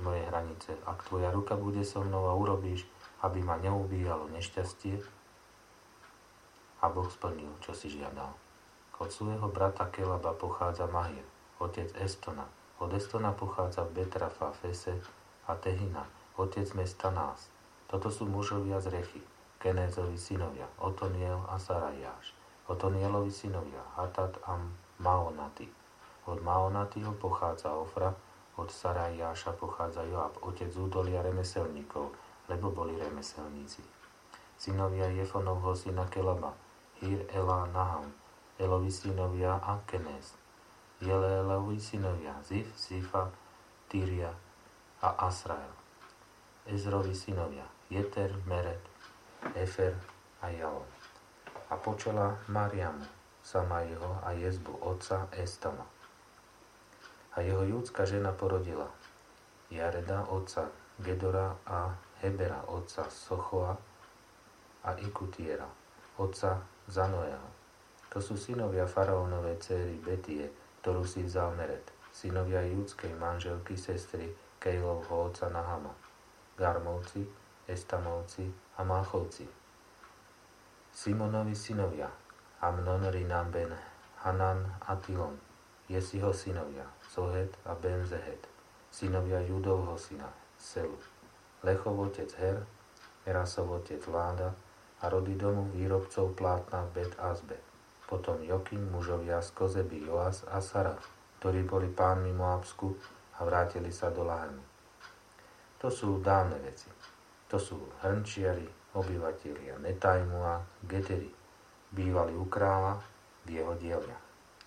moje hranice. Ak tvoja ruka bude so mnou a urobíš, aby ma neubíjalo nešťastie, a Boh splnil, čo si žiadal. Od svojho brata Kelaba pochádza Mahir, otec Estona. Od Estona pochádza Betrafa, Fese a Tehina, otec mesta Nás. Toto sú mužovia z Rechy, Kenézovi synovia, Otoniel a Sarajáš. Otonielovi synovia, Hatat a Maonati. Od Maonatiho pochádza Ofra, od Sarajáša pochádza Joab, otec údolia remeselníkov, lebo boli remeselníci. Synovia Jefonovho syna Kelaba, Hir, Elá, Naham, Elovi synovia a Kenes. Jeleelovi synovia, Zif, Zifa, Tyria a Asrael. Ezrovi synovia, Jeter, Meret, Efer a Jalon. A počala Mariamu, sama jeho a Jezbu, otca Estama. A jeho júdska žena porodila Jareda, otca Gedora a Hebera, otca Sochoa a Ikutiera, otca Zanoeho. To sú synovia faraónovej dcéry Betie, ktorú si vzal Meret, synovia júdskej manželky sestry Kejlovho otca Nahama, Garmovci, Estamovci a Máchovci. Simonovi synovia, Amnon, Rinam, Ben, Hanan a Tilon, Jesiho synovia, Zohet a Ben Zehet, synovia Judovho syna, Selu, Lechov otec Her, Erasov otec Láda a rody domu výrobcov plátna v Bet Azbe. Potom Jokim, mužovia z Kozeby, Joas a Sara, ktorí boli pánmi Moabsku a vrátili sa do Láhemy. To sú dávne veci. To sú hrnčiari, obyvatelia Netajmu a Gederi, bývali u kráľa v jeho dielniach.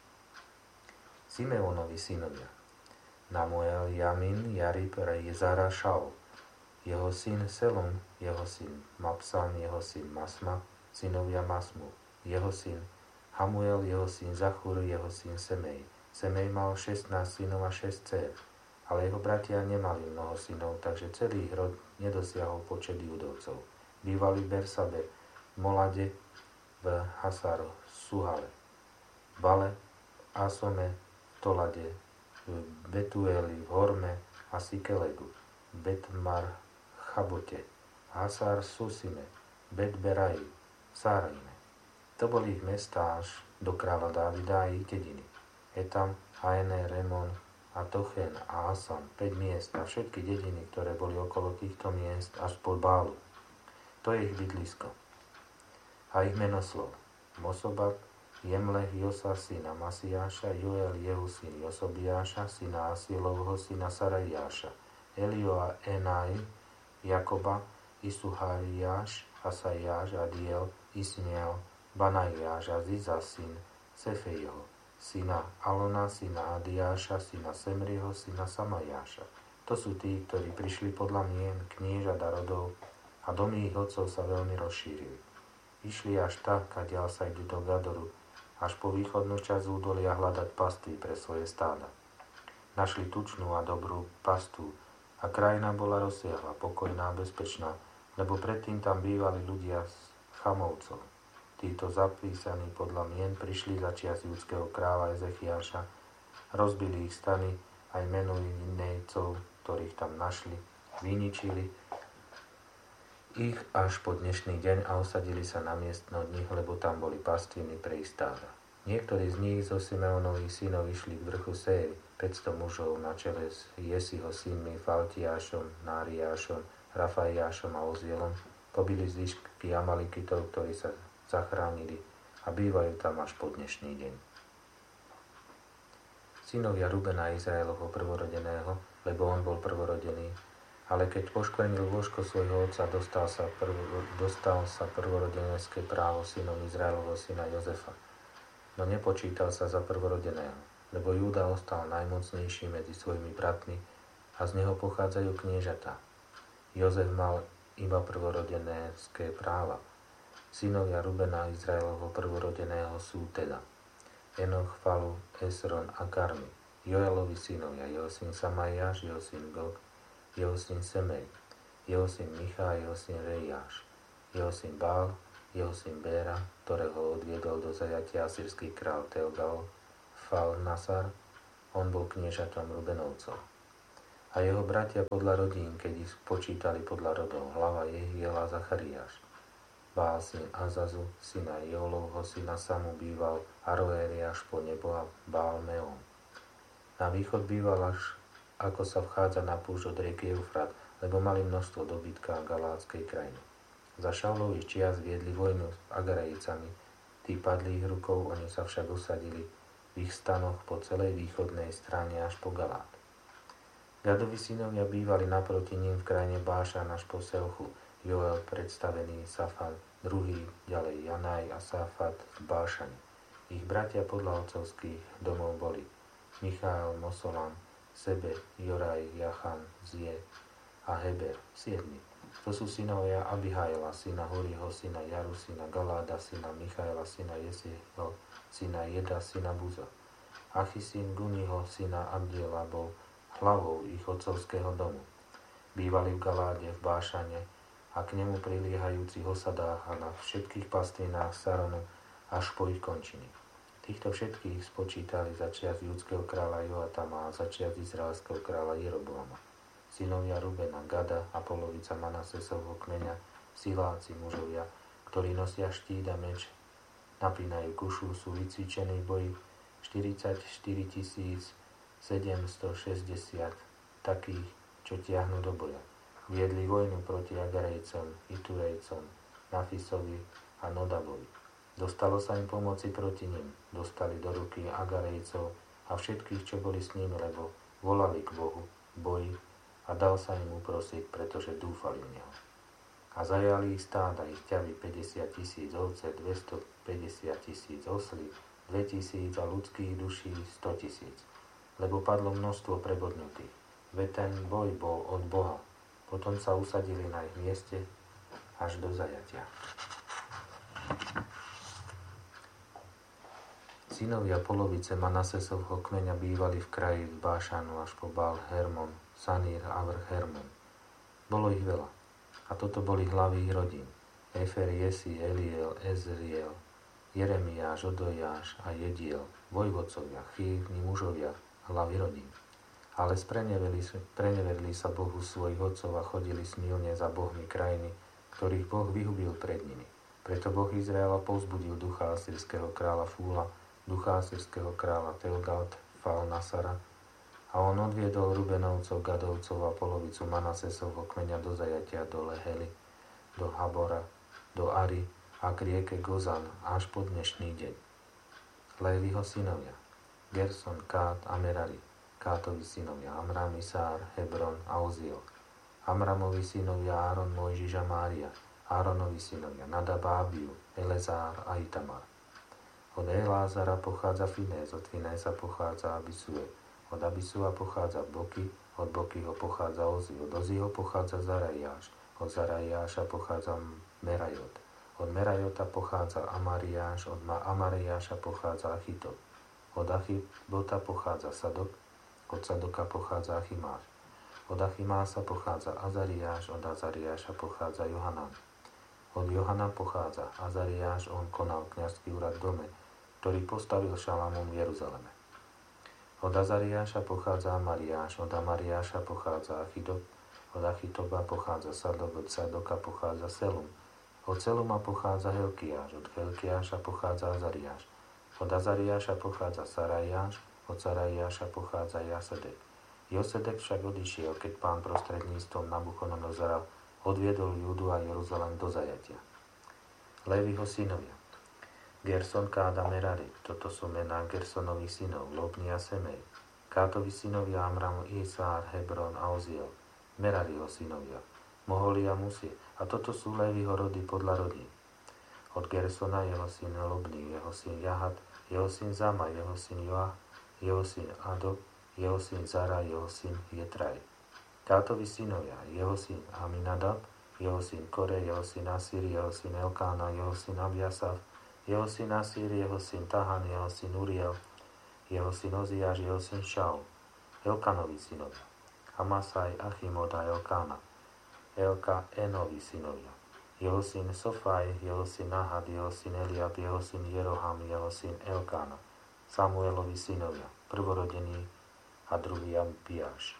Simeonovi synovia, Namuel, Jamin, Jarib, Jezara, Šaul, jeho syn Selom, jeho syn Mapsam, jeho syn Masma, synovia Masmu, jeho syn Hamuel, jeho syn Zachur, jeho syn Semej. Semej mal 16 synov a 6 dcér, ale jeho bratia nemali mnoho synov, takže celý ich rod nedosiahol počet judovcov. Bývali v Bersabe, v Molade, v Hasaro, Suhale, v Bale, Asome, v Tolade, v Betueli, v Horme a Sikelegu, Betmar, Chabote, Hasar, Susime, Bet-Beraji, Sárajme. To boli ich mestá až do kráľa Dávida a ich dediny. Etam, Haene, Remon a Tochen a Asan, 5 miest a všetky dediny, ktoré boli okolo týchto miest až pod Bálu. To je ich bydlisko. A ich menoslov. Mosobab, Jemlech, Josa, syna Masiáša, Joel, jeho syn Josobiáša, syna Asielovho, syna Sarajáša, Elio a Enai, Jakoba, Isuhariáš, Asajáš, Adiel, Ismiel, Banajáš a Ziza, syn Sefejeho, syna Alona, syna Adiáša, syna Semriho, syna Samajáša. To sú tí, ktorí prišli podľa mien, knieža a rodov a domy ich otcov sa veľmi rozšírili. Išli až tak, kadiaľ sa idú do Gadoru, až po východnú časť údolia hľadať pastvy pre svoje stáda. Našli tučnú a dobrú pastu a krajina bola rozsiahla, pokojná a bezpečná, lebo predtým tam bývali ľudia z Chamovcov. Títo zapísaní podľa mien prišli za čias judského kráľa Ezechiáša, rozbili ich stany aj Menujnejcov, ktorých tam našli, vyničili ich až po dnešný deň a osadili sa na miestno od nich, lebo tam boli pastviny pre ich stáda. Niektorí z nich zo Simeonových synov išli k vrchu Séry, 500 mužov na čele s Jesiho synmi Faltiášom, Náriášom, Rafaiášom a Ozielom, pobili zvyšky Amalikitov, ktorí sa zachránili a bývajú tam až po dnešný deň. Synovia Rubena Izraelovho prvorodeného, lebo on bol prvorodený, ale keď poškvrnil lôžko svojho otca, dostal sa prvorodenecké právo synom Izraelovho syna Jozefa, no nepočítal sa za prvorodeného, lebo Júda ostal najmocnejší medzi svojimi bratmi a z neho pochádzajú kniežatá. Jozef mal iba prvorodenecké práva. Synovia Rubena Izraelovho prvorodeného sú teda Enoch, Falu, Esron a Karmi, Joelovi synovia, jeho syn Samajáš, jeho syn Gog, jeho syn Semej, jeho syn Micha, jeho syn Rejáš, jeho syn Bál, jeho syn Béra, ktorého odviedol do zajatia asýrsky král Teogal, Fal Nasar, on bol kniežatom Rubenovcov. A jeho bratia podľa rodín, keď ich počítali podľa rodov, hlava Jehiel a Zachariáš. Bál syn Azazu, syna Jolovho, syna Samu býval Aroéria až po nebo a Bál Meon. Na východ býval až ako sa vchádza na púšť od rieky Eufrat, lebo mali množstvo dobytka a galátskej krajiny. Za Šaulových čias viedli vojnu s Agarejcami, tí padli ich rukou, oni sa však usadili v ich stanoch po celej východnej strane až po Galát. Gadovi synovia bývali naproti ním v krajine Bášan až po Selchu, Joel predstavený, Safan, druhý, ďalej Janaj a Safat v Bášane. Ich bratia podľa otcovských domov boli Michael, Mosolam, Sebe, Joraj, Jachan, Zie a Heber, 7. To sú synovia Abihaila, syna Horiho, syna Jaru, syna Galáda, syna Michaela, syna Jesieho, syna Jeda, syna Buza. Achi, syn Guniho, syna Abdiela, bol hlavou ich otcovského domu. Bývali v Galáde, v Bášane a k nemu priliehajúcich osadách a na všetkých pastvinách Saronu až po ich končiny. Týchto všetkých spočítali za čias judského kráľa Joatama a za čias izraelského kráľa Jeroboama. Synovia Rubena, Gada a polovica Manasesovho kmeňa, siláci mužovia, ktorí nosia štít a meč, napínajú kušu, sú vycvičení v boji 44 760 takých, čo tiahnu do boja. Viedli vojnu proti Agarejcom, Iturejcom, Nafisovi a Nodabovi. Dostalo sa im pomoci proti nim. Dostali do ruky Agarejcov a všetkých, čo boli s nimi, lebo volali k Bohu v boji a dal sa im uprosiť, pretože dúfali v Neho. A zajali ich stáda, ich ťavy 50 000 ovce, 250 000 oslí, 2 000 a ľudských duší 100 000. Lebo padlo množstvo prebodnutých. Veď ten boj bol od Boha. Potom sa usadili na ich mieste až do zajatia. Synovia polovice Manasesovho kmeňa bývali v kraji z Bášanu až po Bál Hermon, Sanír a vrch Hermon. Bolo ich veľa. A toto boli hlavy ich rodín. Efer, Jesi, Eliel, Ezriel, Jeremiáš, Odojáš a Jediel, vojvodcovia, chýrni mužovia, hlavy rodín. Ale preneverili sa Bohu svojich otcov a chodili smilne za bohmi krajiny, ktorých Boh vyhubil pred nimi. Preto Boh Izraela povzbudil ducha asýrskeho kráľa Fúla, ducha asýrskeho kráľa Telgat Falnasara a on odviedol Rubenovcov, Gadovcov a polovicu Manasesovho kmeňa do zajatia do Lehely, do Habora, do Ari a k rieke Gozan až po dnešný deň. Léviho synovia Gerson, Kát a Merari, Kátovi synovia Amram, Isár, Hebron a Oziel, Amramovi synovia Áron, Mojžiš a Mária, Áronovi synovia Nadab a Abiu, Elezár a Itamar. Od Elázara pochádza Finés, od Finésa pochádza Abisue, od Abisua pochádza Boky, od Bokyho pochádza Ozi, od Oziho pochádza Zarajáš, od Zarajáša pochádza Merajot, od Merajota pochádza Amariáš, od Amariáša pochádza Achitop, od Achibota pochádza Sadok, od Sadoka pochádza Achimáš, od Achimása pochádza Azariáš, od Azariáša pochádza Johanan. Od Johana pochádza Azariáš, on konal kňazský úrad v dome, ktorý postavil Šalamún v Jeruzaleme. Od Azariáša pochádza Amariáš, od Amariáša pochádza Achidop, od Achitoba pochádza Sadok, od Sadoka pochádza Selum, od Seluma pochádza Helkiáš, od Helkiáša pochádza Azariáš, od Azariáša pochádza Sarajáš, od Sarajáša pochádza Jasedek. Josedek však odišiel, keď Pán prostredníctvom Nabuchodonozora odviedol Júdu a Jeruzalém do zajatia. Léviho synovia Gerson, Kád a Merari, toto sú mená Gersonových synov, Lobni a Semej. Kátovi synovia Amram, Isár, Hebron a Oziel. Merariho synovia Moholi a Musi, a toto sú Léviho rody podľa rodín. Od Gersona jeho syn Lobni, jeho syn Jahat, jeho syn Zama, jeho syn Joach, jeho syn Ado, jeho syn Zara, jeho syn Jetraj. Kátovi synovia, jeho syn Aminadab, jeho syn Kore, jeho syn Asír, jeho syn Elkána, jeho syn Abiasaf, jeho syn Asír, jeho syn Tahan, jeho syn Uriel, jeho syn Oziáš, jeho syn Šaul. Elkanovi synovia, Amasaj, Achimod a Elkána. Elka Enovi synovia, jeho syn Sofaj, jeho syn Nahad, jeho syn Eliab, jeho syn Jeroham, jeho syn Elkána. Samuelovi synovia, prvorodený a druhý Abiáš.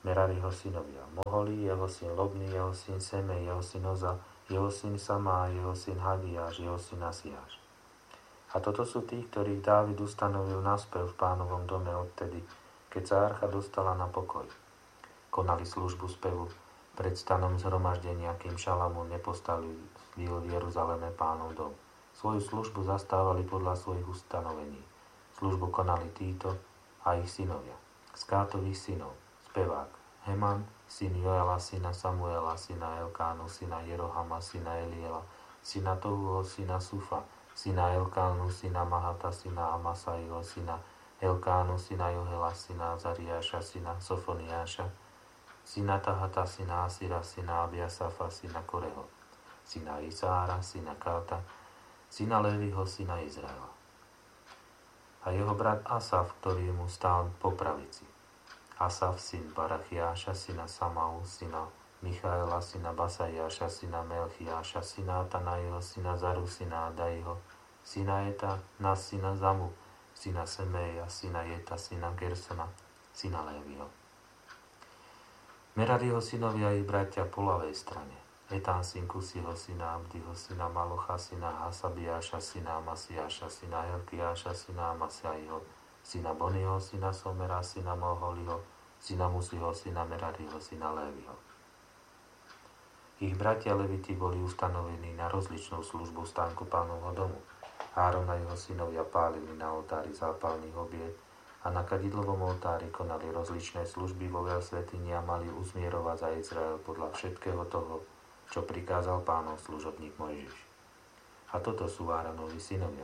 Merariho synovia: Moholi, jeho syn Lobný, jeho syn Semej, jeho syn Oza, jeho syn Samá, jeho syn Hadiáš, jeho syn Asiáš. A toto sú tí, ktorých Dávid ustanovil na spev v Pánovom dome odtedy, keď sa archa dostala na pokoj. Konali službu spevu pred stanom zhromaždenia, kým Šalamún nepostavil v Jeruzaleme Pánov dom. Svoju službu zastávali podľa svojich ustanovení. Službu konali títo a ich synovia. Z Kátových synov: spevák Heman, syn Joela, syna Samuela, syna Elkánu, syna Jerohama, syna Eliela, syna Tohuho, syna Sufa, syna Elkánu, syna Mahata, syna Amasaiho, syna Elkánu, syna Johela, syna Azariáša, syna Sofoniáša, syna Tahata, syna Asira, syna Abiasafa, syna Koreho, syna Isára, syna Káta, syna Leviho, syna Izraela. A jeho brat Asaf, ktorý mu stál po pravici. Asaf, syn Barachiáša, syna Samau, syna Michaela, syna Basajáša, syna Melchiáša, syna Atanaiho, syna Zaru, syna Adaiho, syna Eta, syna Zamu, syna Semeja, syna Jeta, syna Gersona, syna Léviho. Merariho synovia ich bratia po ľavej strane: Etán, syn Kusiho, syna Abdiho, syna Malocha, syna Hasabiáša, syna Amasiáša, syna Helkiáša, syna Amasaiho, syna Boniho, syna Somera, syna Moholiho, syna Musiho, syna Merariho, syna Léviho. Ich bratia Leviti boli ustanovení na rozličnú službu v stánku Pánovho domu. Áron a jeho synovia pálili na oltári zápalných obiet a na kadidlovom oltári konali rozličné služby vo veľsvätyni a mali uzmierovať za Izrael podľa všetkého toho, čo prikázal Pánov služobník Mojžiš. A toto sú Áronovi synovia: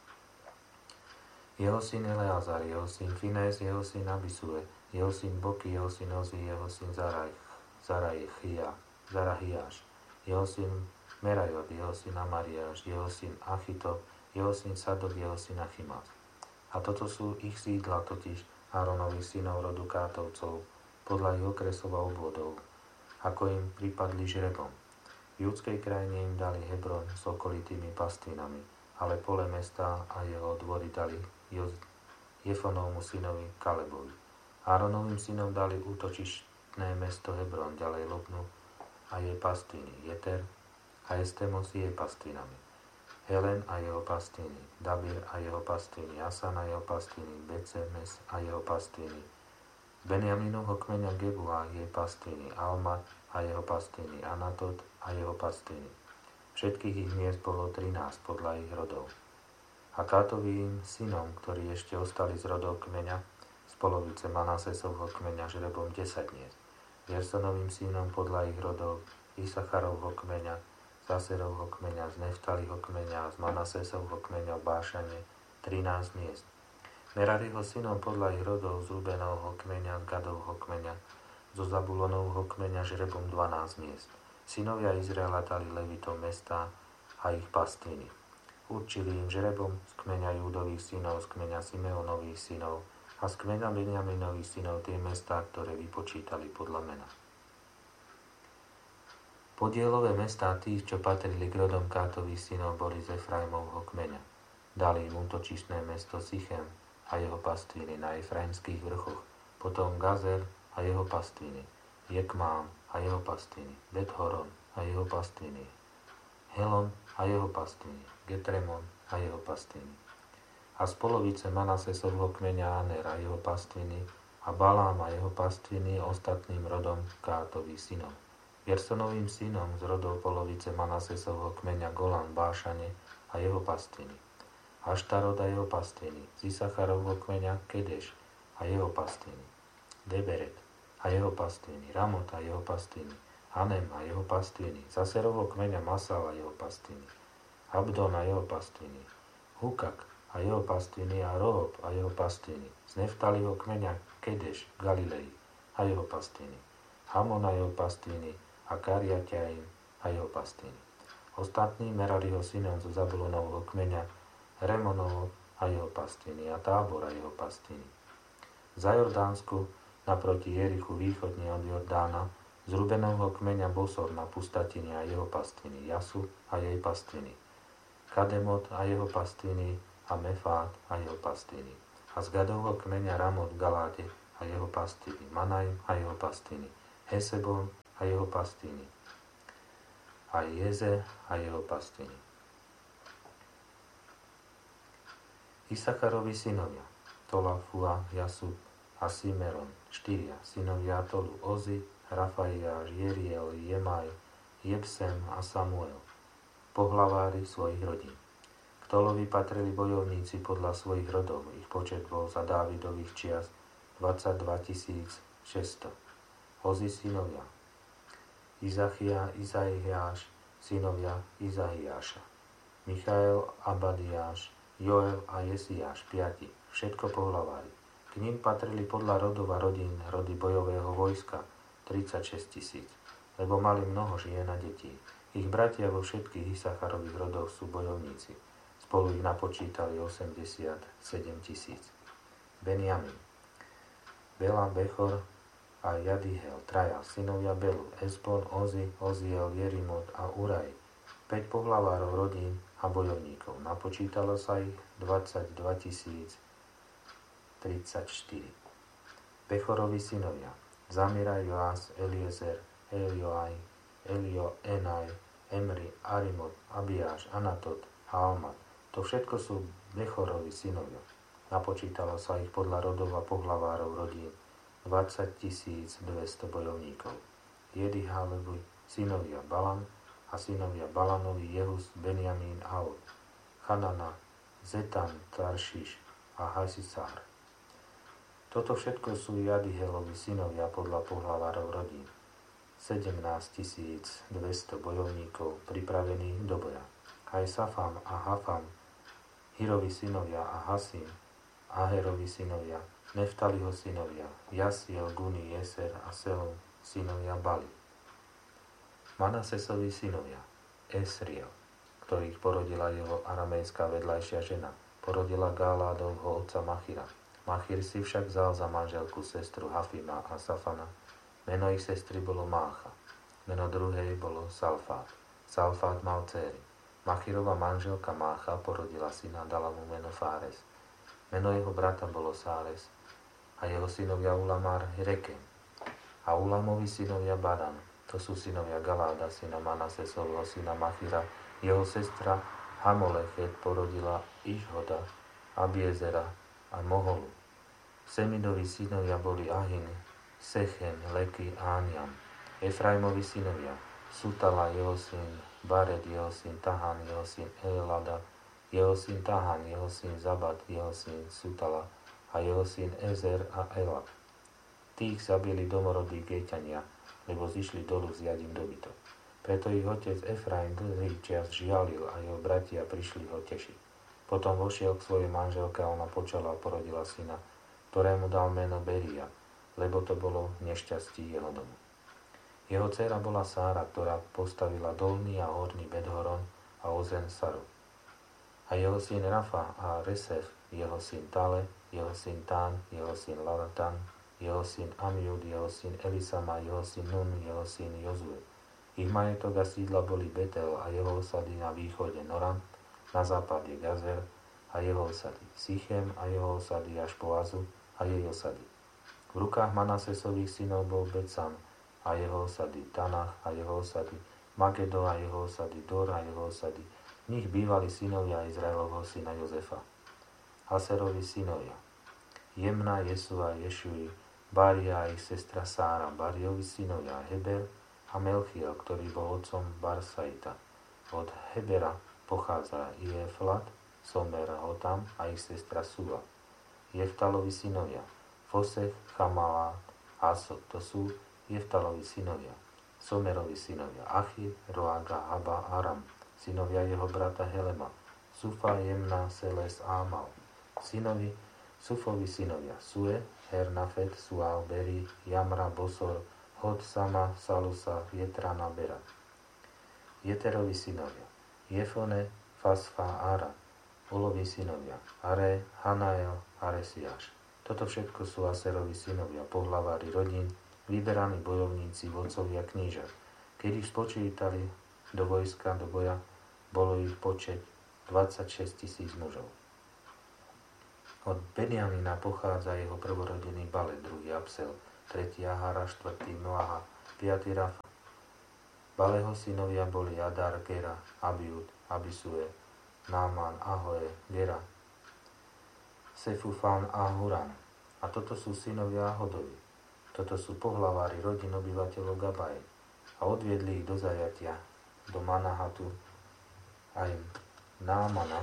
jeho syn Eleazar, jeho syn Finés, jeho syn Abisue, jeho syn Boky, jeho syn Ozi, jeho syn Zarahiáš, jeho syn Merajot, jeho syn Amariáš, jeho syn Achito, jeho syn Sadok, jeho syn Achimác. A toto sú ich sídla, totiž Áronových synov rodu Kátovcov, podľa ich okresov a obvodov, ako im pripadli žrebom. V judskej krajine im dali Hebron s okolitými pastvinami, ale pole mesta a jeho dvory dali Jefonovmu synovi Kalebovi. Áronovým synom dali útočištné mesto Hebron, ďalej Lobnu a jej pastviny, Jeter a Estemos jej pastvinami, Helen a jeho pastviny, Dabir a jeho pastviny, Asan a jeho pastviny, Becemes a jeho pastviny, Benjaminovho kmeňa Gebu a jej pastviny, Almat a jeho pastviny, Anatot a jeho pastviny. Všetkých ich miest bolo 13 podľa ich rodov. A Kátovým synom, ktorí ešte ostali z rodov kmeňa, z polovice Manasesovho kmeňa žrebom 10 miest. Gersonovým synom podľa ich rodov, Isacharovho kmeňa, Zaserovho kmeňa, z Neftaliho kmeňa a z Manasesovho kmeňa v Bášane 13 miest. Merariho synom podľa ich rodov, z Rubenovho kmeňa, z Gadovho kmeňa, zo Zabulonovho kmeňa žrebom 12 miest. Synovia Izraela dali Levitom mestá a ich pastviny. Určili im žrebom z kmeňa Júdových synov, z kmeňa Simeonových synov a z kmeňa Benjaminových synov tie mestá, ktoré vypočítali podľa mena. Podielové mestá tých, čo patrili k rodom Kátových synov, boli z Efraimovho kmeňa. Dali im útočištné mesto Sichem a jeho pastviny na Efraimských vrchoch, potom Gazer a jeho pastviny, Jekmám a jeho pastviny, Bet-Horon a jeho pastviny, Helon a jeho pastviny, Getremon a jeho pastviny. A z polovice Manasesovho kmeňa Aner a jeho pastviny a Balám a jeho pastviny ostatným rodom Kátových synov. Gersonovým synom z rodov polovice Manasesovho kmeňa Golan Bášane a jeho pastviny. Aštarod a jeho pastviny. Z Isacharovho kmeňa Kedeš a jeho pastviny. Deberet a jeho pastviny. Ramot a jeho pastviny. Hanem a jeho pastviny. Zaserovho kmeňa Masal a jeho pastviny. Abdon a jeho pastviny. Hukak a jeho pastviny a Rohob a jeho pastviny. Z Neftaliho kmeňa Kedeš v Galilei a jeho pastviny. Hamon a jeho pastviny a Kariaťaim a jeho pastviny. Ostatní Merariho synom zo Zabulonovho kmeňa Remonovo a jeho pastviny a Tábor a jeho pastviny. Za Jordánsku naproti Jerichu východne od Jordána z Rubenovho kmeňa Bosor na pustatine a jeho pastviny, Jasu a jej pastviny, Kademot a jeho pastviny a Mefát a jeho pastviny. A z Gadovho kmeňa Ramot v Galáde a jeho pastíny, Manaim a jeho pastíny, Hesebon a jeho pastíny, a Jezer a jeho pastíny. Isacharovi synovia, Tola, Fua, Jasub a Simeron, 4 synovia Tolu, Ozi, Rafaia, Jeriel, Jemaj, Jebsem a Samuel, pohlavári svojich rodín. K Tolovi patrili bojovníci podľa svojich rodov, ich počet bol za Dávidových čias 22 600. Ozi synovia, Izachia, Izaiáš, synovia Izaiáša, Michael, Abadiáš, Joel a Jesiáš, 5, všetko pohlavári. K nim patrili podľa rodov a rodín rody bojového vojska 36 000, lebo mali mnoho žien a detí. Ich bratia vo všetkých Isacharových rodoch sú bojovníci. Spolu ich napočítali 87 000. Benjamin, Bela, Bechor a Jadihel, 3 synovia Belu, Esbon, Ozi, Oziel, Jerimot a Uraj, 5 pohlavárov rodín a bojovníkov. Napočítalo sa ich 22 034. Bechorovi synovia, Zamira, Joás, Eliezer, Elioaj, Elioenaj, Emri, Arimot, Abiáš, Anatot a Almat. To všetko sú Bechorovi synovia. Napočítalo sa ich podľa rodov a pohlavárov rodín 20 200 bojovníkov. Jedihalevi synovia Balan a synovia Balanovi Jehus, Benjamín, Aod, Hanana, Zetan, Taršiš a Hasisár. Toto všetko sú Jadihelovi synovia podľa pohlavárov rodín. 17 200 bojovníkov pripravení do boja. Aj Safam a Hafam, Hirovi synovia a Hasim, Aherovi synovia, Neftaliho synovia, Jasiel, Guni, Jeser a Selom, synovia Bali. Manasesovi synovia, Esriel, ktorých porodila jeho aramejská vedľajšia žena, porodila Gáládovho otca Machira. Machir si však vzal za manželku sestru Hafima a Safana. Meno ich sestry bolo Mácha. Meno druhej bolo Salfát. Salfát mal dcéry. Machirova manželka Mácha porodila syna, dala mu meno Fáres. Meno jeho brata bolo Sáres a jeho synovia Ulamár, Rekem. A Ulamovi synovia Badan, to sú synovia Galáda, syna Manasesovho, syna Machira. Jeho sestra Hamolechet porodila Išhoda, Abiezera a Moholu. Semidovi synovia boli Ahin, Sechem, Leky a Aniam. Efraimovi synovia, Sutala, jeho syn, Bared, jeho syn, Tahan, jeho syn, Elelada, jeho syn Tahan, jeho syn Zabad, jeho syn Sutala a jeho syn Ezer a Elad. Tých zabili domorodí Géťania, lebo zišli dolu vziať im dobytok. Preto ich otec Efraim dlhý čas žialil a jeho bratia prišli ho tešiť. Potom vošiel k svojej manželke a ona počala a porodila syna, ktorému dal meno Beria, lebo to bolo nešťastí jeho domu. Jeho dcéra bola Sára, ktorá postavila dolný a horný Bedhoron a Ozen Saru. A jeho syn Rafa a Resef, jeho syn Tale, jeho syn Tán, jeho syn Lavatan, jeho syn Amiud, jeho syn Elisama, jeho syn Nun, jeho syn Jozue. Ich majetok a sídla boli Betel a jeho osady na východe Noran, na západe Gazer a jeho osady Sichem a jeho osady až po Azu a jej osady. V rukách Manasesových synov bol Becam a jeho osady Tanach a jeho osady Magedo a jeho osady Dor a jeho osady. V nich bývali synovia Izraelovho syna Jozefa. Haserovi synovia Jemna, Jesua, Ješui, Baria a ich sestra Sára, Bariovi synovia Heber a Melchiel, ktorý bol otcom Barsaita. Od Hebera pochádza Jeflat, Somer, Hotam a ich sestra Sula. Jeftalovi synovia Fosech, Chamala, Asok, to sú Jeftalovi synovia. Somerovi synovia Achir, Roaga, Haba, Aram, synovia jeho brata Helema, Sufa, Jemna, Seles, Amal. Sufovi synovia Sue, Hernafet, Sual, Beri, Jamra, Bosor, Hod, Sama, Salusa, Jetrana, Bera. Jeterovi synovia Jefone, Fasfa, Ara. Ulovi synovia Are, Hanael, Aresiáš. Toto všetko sú Aserovi synovia, pohlavári rodín, vyberaní bojovníci, vodcovia knížat. Keď ich spočítali do vojska, do boja, bolo ich počet 26 000 mužov. Od Benjamína pochádza jeho prvorodený Balet, druhý Absel, tretí Ahara, štvrtý Mlaha, piatý Rafa. Baleho synovia boli Adar, Gera, Abiud, Abisue, Náman, Ahoe, Gera, Sefufán a Huram. A toto sú synovia Hodovi. Toto sú pohlavári rodín obyvateľov Gabaje. A odviedli ich do zajatia, do Manahatu, aj Námana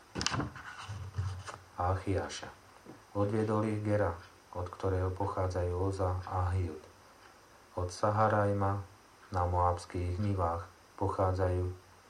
a Achiáša. Odviedol ich Gera, od ktorého pochádzajú Oza a Hiud. Od Saharajma na moabských nivách pochádzajú,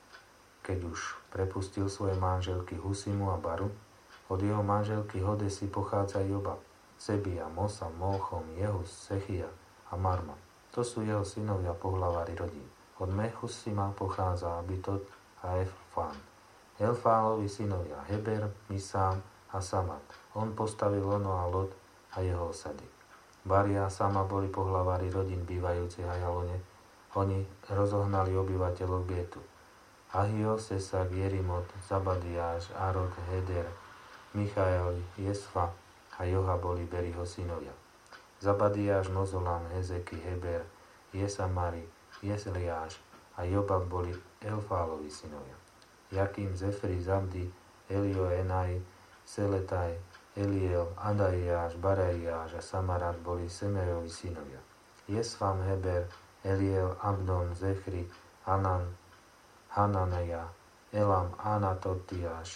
keď už prepustil svoje manželky Husimu a Baru, od jeho manželky Hodesi pochádza Joba, Sebia, Mosa, Mochom, Jehus, Sechia a Marma. To sú jeho synovia pohlavári rodín. Od Mechusima pochádza Abitot a Elfán. Elfálovi synovia Heber, Misám a Samat. On postavil Ono a Lot a jeho osady. Baria a Sama boli pohlavári rodín bývajúcich v Ajalone. Oni rozohnali obyvateľov Getu. Ahio, Sesak, Jerimot, Zabadiáš, Arod, Heder, Michael, Jesfa a Joha boli Beriho synovia. Zabadiáš, Mozolam, Hezeky, Heber, Jesamari, Jesliáš a Jobab boli Elfálovi synovia. Jakým, Zefri, Zabdi, Elio, Enaj, Seletaj, Eliel, Adaiáš, Baraiáš a Samarat boli Semerovi synovia. Jesfam, Heber, Eliel, Abdon, Zechri, Anan, Hananaja, Elam, Anatotiáš,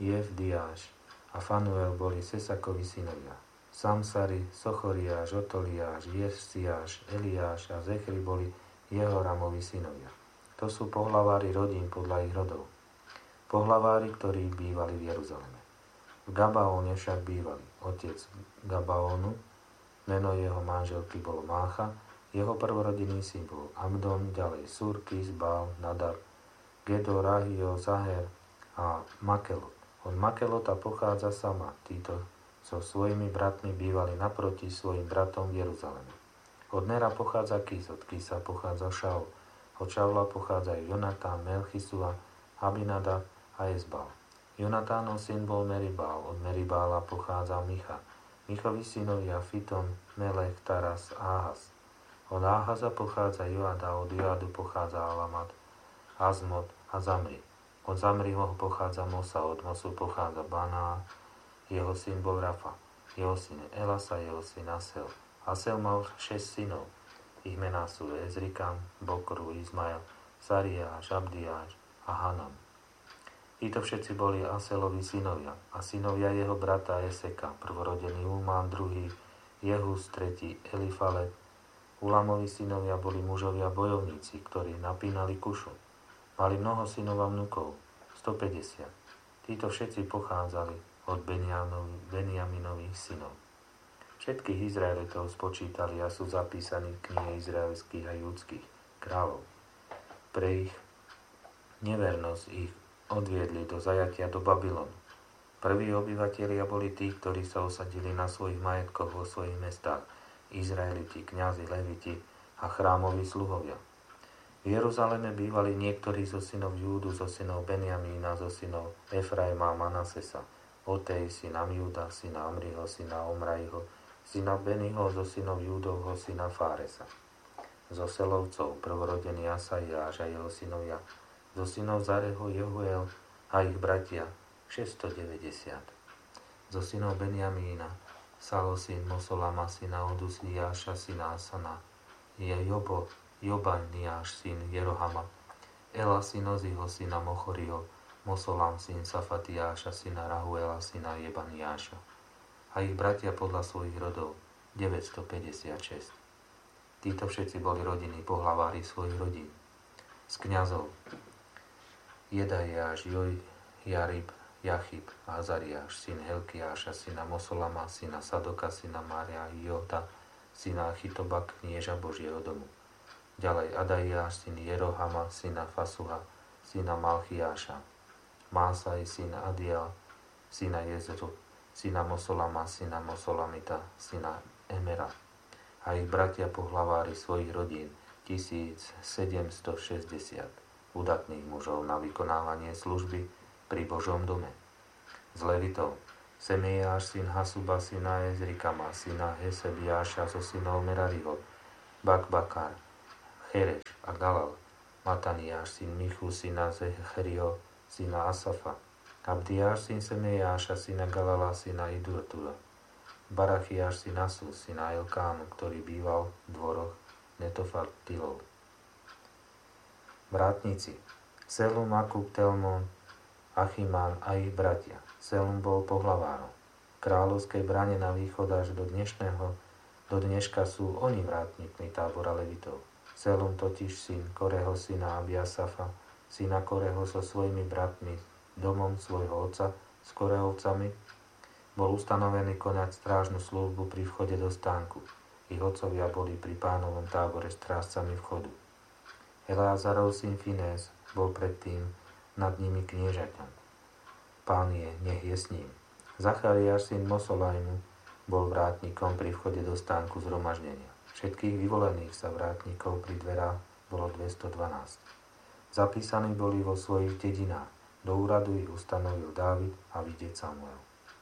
Jevdiáš a Fanuel boli Sesakovi synovia. Samsari, Sochoriáš, Otoliáš, Jesiáš, Eliáš a Zechri boli Jehoramovi synovia. To sú pohlavári rodín podľa ich rodov. Pohlavári, ktorí bývali v Jeruzaleme. V Gabaóne však bývali otec Gabaónu, meno jeho manželky bolo Mácha, jeho prvorodený syn bol Abdon, ďalej Surkis, Bál, Nadab, Gedor, Ahio, Zaher a Makelot. Od Makelota pochádza Sama. Títo so svojimi bratmi bývali naproti svojim bratom v Jeruzaleme. Od Nera pochádza Kis, od Kisa pochádza Šaul. Od Šaula pochádzajú Jonatán, Melchisua, Abinadab a Ezbal. Jonatánov syn bol Meribál, od Meribála pochádza Micha. Michovi synovia Fiton, Melech, Taras a Ahaz. Od Ahaza pochádza Joada, od Joadu pochádza Alamat, Azmot a Zamri. Od Zamriho pochádza Mosa, od Mosu pochádza Baná, jeho syn bol Rafa, jeho syn Elasa, jeho syn Asel. Asel mal 6 synov. Ich mená sú Ezrikam, Bokru, Izmael, Sariáš, Abdiáš a Hanam. Títo všetci boli Aselovi synovia a synovia jeho brata Eseka, prvorodený Ulmán, druhý Jehus, tretí Elifalet. Ulamovi synovia boli mužovia bojovníci, ktorí napínali kušu. Mali mnoho synov a vnukov, 150. Títo všetci pochádzali od Benjaminových synov. Všetkých Izraelitov spočítali a sú zapísaní v knihe izraelských a judských kráľov. Pre ich nevernosť ich odviedli do zajatia do Babylonu. Prví obyvatelia boli tí, ktorí sa osadili na svojich majetkoch vo svojich mestách, Izraeliti, kňazi, leviti a chrámoví sluhovia. V Jeruzaleme bývali niektorí zo synov Júdu, zo synov Benjamína, zo synov Efraima a Manasesa, Otej, syna Júda, syna Amriho, syna Omrajho, syna Beniho, zo synov Júdovho, syna Fáresa. Zo Selovcov, prvorodený Asaiáš a jeho synovia, zo synov Zareho, Jehuel a ich bratia, 690. Zo synov Benjamína, Salo, syn Mosolama, syna Odusiáša, syna Asana, Jobaniáš, syn Jerohama, Ela, syn Oziho, syna Mochoriho, Mosolam, syn Safatiáša, syna Rahuela, syna Jebaniáša. A ich bratia podľa svojich rodov, 956. Títo všetci boli rodiny pohlavári svojich rodín. Z kňazov Jedajáš, Jarib, Jachib, Azariáš, syn Helkiáša, syna Mosolama, syna Sadoka, syna Mária, Jota, syna Achitoba, knieža Božieho domu. Ďalej Adaiáš, syn Jerohama, syna Fasuha, syna Malchiáša, Másaj, syn Adiel, syna Jezru, syna Mosolama, syna Mosolamita, syna Emera. A ich bratia pohlavári svojich rodín, 1760 udatných mužov na vykonávanie služby pri Božom dome. Z Levitov Semejáš, syn Hasuba, syna Ezrikama, syna Hesebiáša zo synov Merariho, Bakbakar, Chereš a Galal, Mataniáš, syn Michu, syna Zechriho, syna Asafa, Abdiáš, syn Semejáša, syna Galala, syna Idurtula, Barachiáš, syn Asu, syna Elkánu, ktorý býval v dvoroch Netofatilov. Vrátnici Selum, Akub, Telmon, Achimán a ich bratia. Selum bol pohlavárom. V kráľovskej brane na východ až do dneška sú oni vrátnikmi tábora Levitov. Selum totiž syn Koreho, syna Abiasafa, syna Koreho so svojimi bratmi, domom svojho otca, s Korehovcami, bol ustanovený konať strážnu službu pri vchode do stánku. Ich otcovia boli pri pánovom tábore strážcami vchodu. Eleazarov syn Finés bol predtým nad nimi kniežaťom. Pán je, nech je s ním. Zachariáš, syn Mosolajmu, bol vrátnikom pri vchode do stánku zhromaždenia. Všetkých vyvolených sa vrátnikov pri dverách bolo 212. Zapísaní boli vo svojich dedinách. Do úradu ich ustanovil Dávid a vidieť Samuel.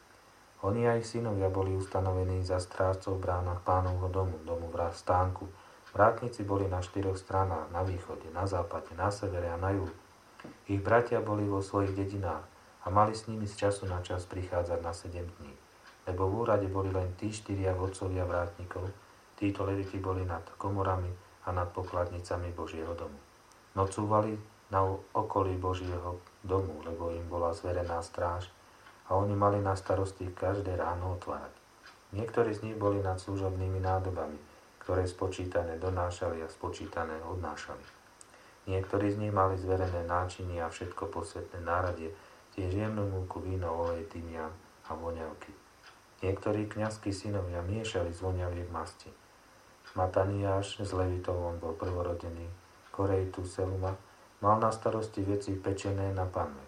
Oni a ich synovia boli ustanovení za strážcov v bránach pánovho domu v stánku. Vrátnici boli na 4 stranách, na východe, na západe, na severe a na juhu. Ich bratia boli vo svojich dedinách a mali s nimi z času na čas prichádzať na 7 dní. Lebo v úrade boli len tí 4 vodcovia vrátnikov, títo leviti boli nad komorami a nad pokladnicami Božieho domu. Nocúvali na okolí Božieho domu, lebo im bola zverená stráž a oni mali na starosti každé ráno otvárať. Niektorí z nich boli nad služobnými nádobami, ktoré spočítané donášali a spočítané odnášali. Niektorí z nich mali zverené náčinie a všetko posvetné náradie, tiež jemnú múku, víno, olej, tymián a voňavky. Niektorí kňazskí synovia miešali z voňaviek masti. Mataniáš z Levitov, on bol prvorodený, Korejtu Seluma, mal na starosti veci pečené na panve.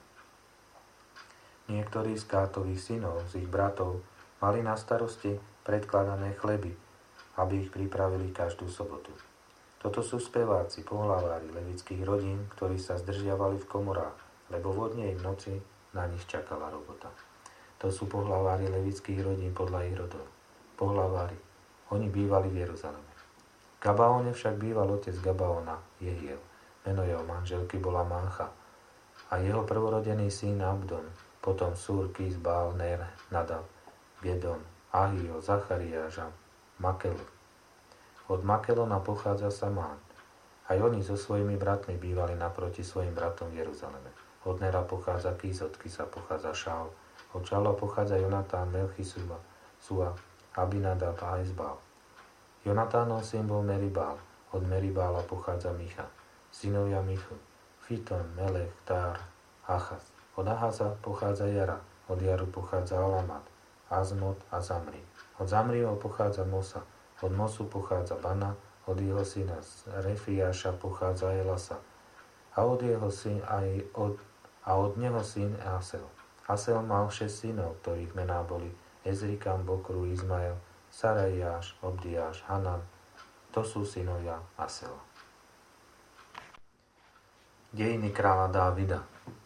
Niektorí z Kátových synov, z ich bratov, mali na starosti predkladané chleby, aby ich pripravili každú sobotu. Toto sú speváci, pohlavári levických rodín, ktorí sa zdržiavali v komorách, lebo vodne v noci na nich čakala robota. To sú pohlavári levických rodín podľa ich rodov. Pohlavári, oni bývali v Jeruzaleme. V Gabaone však býval otec Gabaona, Jehiel. Meno jeho manželky bola Mancha a jeho prvorodený syn Abdon, potom Súr, Kis, Baal, Ner, Nadab, Gedon, Ahio, Zachariáš a Makelu. Od Makelona pochádza Samán. Aj oni so svojimi bratmi bývali naproti svojim bratom v Jeruzaleme. Od Nera pochádza Kis, od Kisa pochádza Šaul. Od Šaula pochádza Jonatán, Melchisua, Sua, Abinadab a Ezbal. Jonatánov syn bol Meribál. Od Meribála pochádza Micha. Synovia Michu, Fiton, Melech, Tár, Achaz. Od Ahaza pochádza Jara. Od Jaru pochádza Alamat, Azmot a Zamri. Od Zamriho pochádza Mosa. Od Mosu pochádza Bana, od jeho syna Refiáša pochádza Elasa a od neho syn Asel. Asel mal 6 synov, ktorých mená boli Ezrikam, Bokru, Izmael, Sarajáš, Obdiáš, Hanan. To sú synovia Asela. Dejiny kráľa Dávida.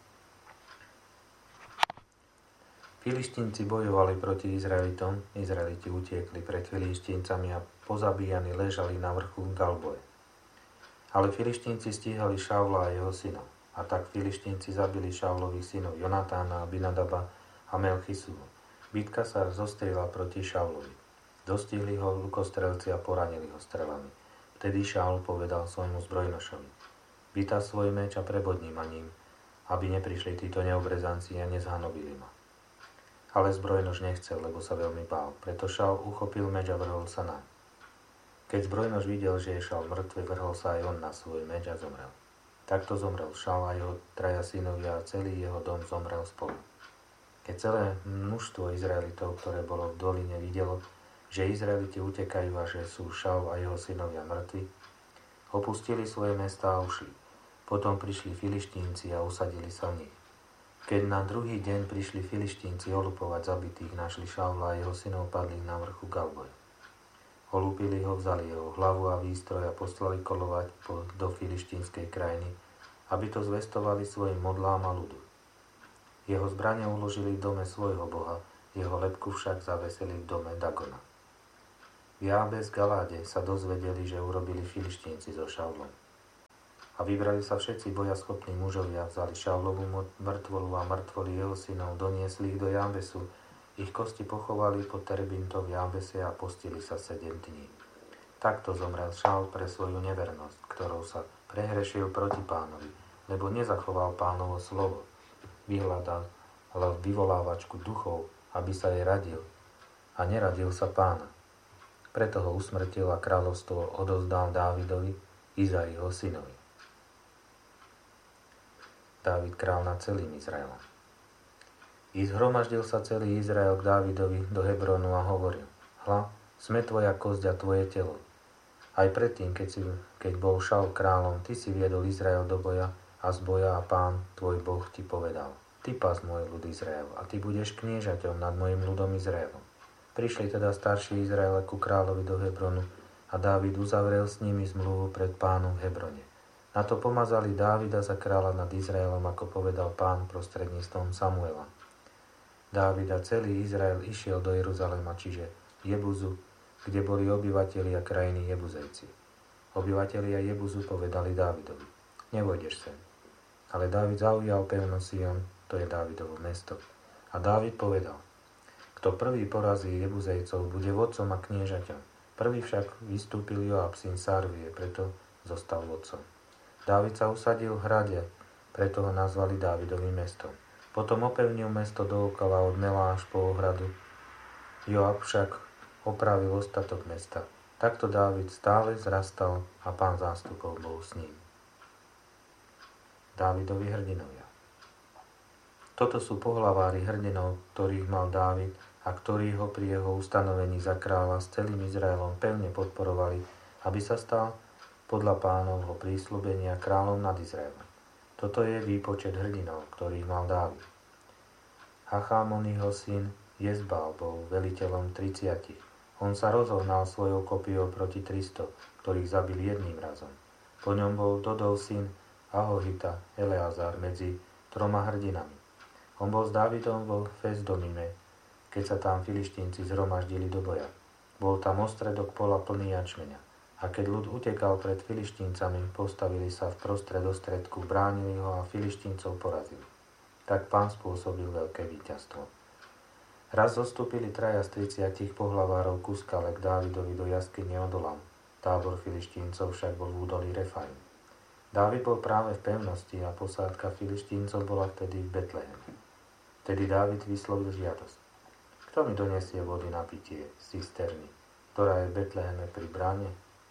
Filištínci bojovali proti Izraelitom, Izraeliti utiekli pred Filištíncami a pozabíjani ležali na vrchu Galboje. Ale Filištínci stíhali Šaula a jeho synov. A tak Filištínci zabili Šaulových synov Jonatána, Abinadaba a Melchisulu. Bitka sa zostrila proti Šaulovi. Dostihli ho lukostrelci a poranili ho strelami. Vtedy Šaul povedal svojmu zbrojnošovi: Vytá svoj meč a prebodni ma ním, aby neprišli títo neobrezanci a nezhanobili ma. Ale zbrojnož nechcel, lebo sa veľmi bál. Preto Šaul uchopil meč a vrhol sa naň. Keď zbrojnož videl, že je Šaul mŕtvy, vrhol sa aj on na svoj meč a zomrel. Takto zomrel Šaul a jeho 3 synovia a celý jeho dom zomrel spolu. Keď celé množstvo Izraelitov, ktoré bolo v doline, videlo, že Izraeliti utekajú a že sú Šaul a jeho synovia mŕtvi, opustili svoje mestá a ušli. Potom prišli Filištínci a usadili sa v nich. Keď na druhý deň prišli Filištínci olupovať zabitých, našli Šaula a jeho synov padli na vrchu Galboje. Olúpili ho, vzali jeho hlavu a výstroj a poslali kolovať do filištínskej krajiny, aby to zvestovali svojim modlám a ľudu. Jeho zbrane uložili v dome svojho boha, jeho lebku však zavesili v dome Dagona. V Jábes Galáde sa dozvedeli, že urobili Filištínci so Šaulom. A vybrali sa všetci bojaschopní mužovia, vzali Šaulovú mŕtvolu a mŕtvoly jeho synov, doniesli ich do Jábesu, ich kosti pochovali pod terebintom v Jábese a postili sa 7 dní. Takto zomrel Šaul pre svoju nevernosť, ktorou sa prehrešil proti Pánovi, lebo nezachoval Pánovo slovo. Vyhľadal vyvolávačku duchov, aby sa jej radil, a neradil sa Pána. Preto ho usmrtil a kráľovstvo odovzdal Dávidovi, Izaiho synovi. Dávid král nad celým Izraelom. I zhromaždil sa celý Izrael k Dávidovi do Hebronu a hovoril: Hľa, sme tvoja kosť a tvoje telo. Aj predtým, keď bol Šaul kráľom, ty si viedol Izrael do boja a z boja a Pán, tvoj Boh, ti povedal: Ty pás môj ľud Izrael a ty budeš kniežaťom nad mojim ľudom Izraelom. Prišli teda starší Izraele ku kráľovi do Hebronu a Dávid uzavrel s nimi zmluvu pred Pánom v Hebrone. Na to pomazali Dávida za kráľa nad Izraelom, ako povedal Pán prostredníctvom Samuela. Dávid a celý Izrael išiel do Jeruzalema, čiže Jebuzu, kde boli obyvatelia krajiny Jebuzejci. Obyvatelia Jebuzu povedali Dávidovi: Nevojdeš sem. Ale Dávid zaujal pevno Sion, to je Dávidovo mesto. A Dávid povedal: Kto prvý porazí Jebuzejcov, bude vodcom a kniežaťom. Prvý však vystúpil Joab, syn Sarvie, preto zostal vodcom. Dávid sa usadil v hrade, preto ho nazvali Dávidovým mestom. Potom opevnil mesto dookola od Mela až po ohradu. Joab však opravil ostatok mesta. Takto Dávid stále zrastal a Pán zástupov bol s ním. Dávidovi hrdinovia. Toto sú pohlavári hrdinov, ktorých mal Dávid a ktorí ho pri jeho ustanovení za kráľa s celým Izraelom pevne podporovali, aby sa stal podľa Pánovho prísľubenia kráľom nad Izraelom. Toto je výpočet hrdinov, ktorých mal Dávid. Hachámonyho syn Jezbal bol veliteľom 30. On sa rozohnal svojou kopiou proti 300, ktorých zabil jedným razom. Po ňom bol Dodov syn Ahohita Eleazar medzi 3 hrdinami. On bol s Dávidom vo Fesdomime, keď sa tam Filištínci zhromaždili do boja. Bol tam ostredok pola plný jačmeňa. A keď ľud utekal pred Filištíncami, postavili sa v prostred ostredku, bránili ho a Filištíncov porazili. Tak Pán spôsobil veľké víťazstvo. Raz zostúpili 3 z 30 pohlavárov ku skale k Dávidovi do jaskyne Odolam. Tábor Filištíncov však bol v údolí Refaim. Dávid bol práve v pevnosti a posádka Filištíncov bola vtedy v Betleheme. Vtedy Dávid vyslovil žiadosť: Kto mi donesie vody na pitie z cisterny, ktorá je v Betleheme pri bráne?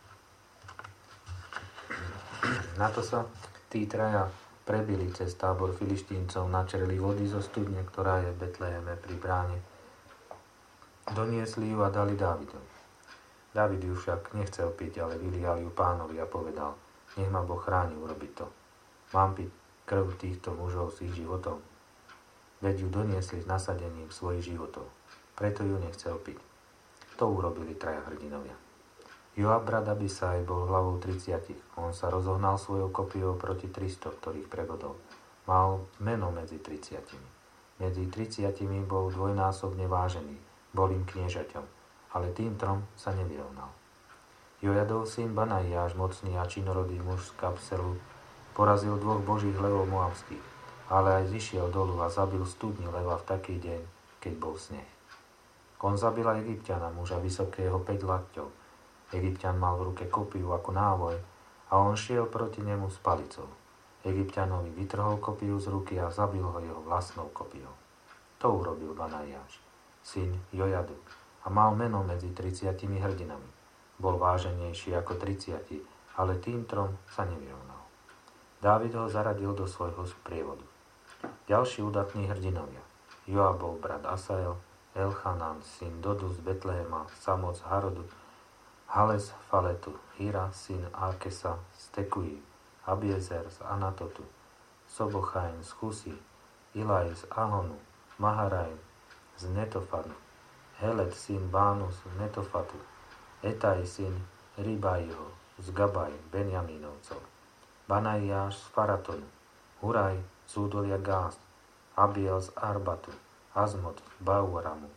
Na to sa tí 3 prebili cez tábor Filištíncov, načerli vody zo studne, ktorá je v Betleheme pri bráne. Doniesli ju a dali Dávidovi. Dávid ju však nechcel piť, ale vylial ju Pánovi a povedal: Nech ma Boh chráni urobiť to. Mám piť krv týchto mužov s ich životom? Veď ju doniesli s nasadením svojich životov. Preto ju nechcel piť. To urobili 3 hrdinovia. Joab brat Abisaj bol hlavou 30. On sa rozohnal svojou kopiou proti 300, ktorých prebodol. Mal meno medzi 30. Medzi 30 bol dvojnásobne vážený, bol im kniežaťom, ale tým 3 sa nevyrovnal. Jojadov syn Banaiáš, mocný a činorodý muž z Kapselu, porazil 2 božích levov moabských, ale aj zišiel dolu a zabil studni leva v taký deň, keď bol sneh. On zabil aj Egypťana, muža vysokého 5 lakťov. Egypťan mal v ruke kopiu ako návoj a on šiel proti nemu s palicou. Egypťanovi vytrhol kopiu z ruky a zabil ho jeho vlastnou kopiou. To urobil Banaiáš, syn Jojadu, a mal meno medzi 30 hrdinami. Bol váženejší ako 30, ale tým 3 sa nevyrovnal. Dávid ho zaradil do svojho sprievodu. Ďalší udatní hrdinovia: Joab bol brat Asael, Elchanan, syn Dodu z Betlehema, Samoc z Harodu, Hales Faletu, Hira, syn Arkesa z Tekuji, Abiezer z Anatotu, Sobochaim z Chusy, Ilaj z Ahonu, Maharaim z Netofanu, Heled, syn Bánu z Netofatu, Etaj, syn Ribaiho z Gabaj, Benjamínovcov, Banaiáš z Faratonu, Huraj z údolia Gáz, Abiel z Arbatu, Azmot z Bauramu,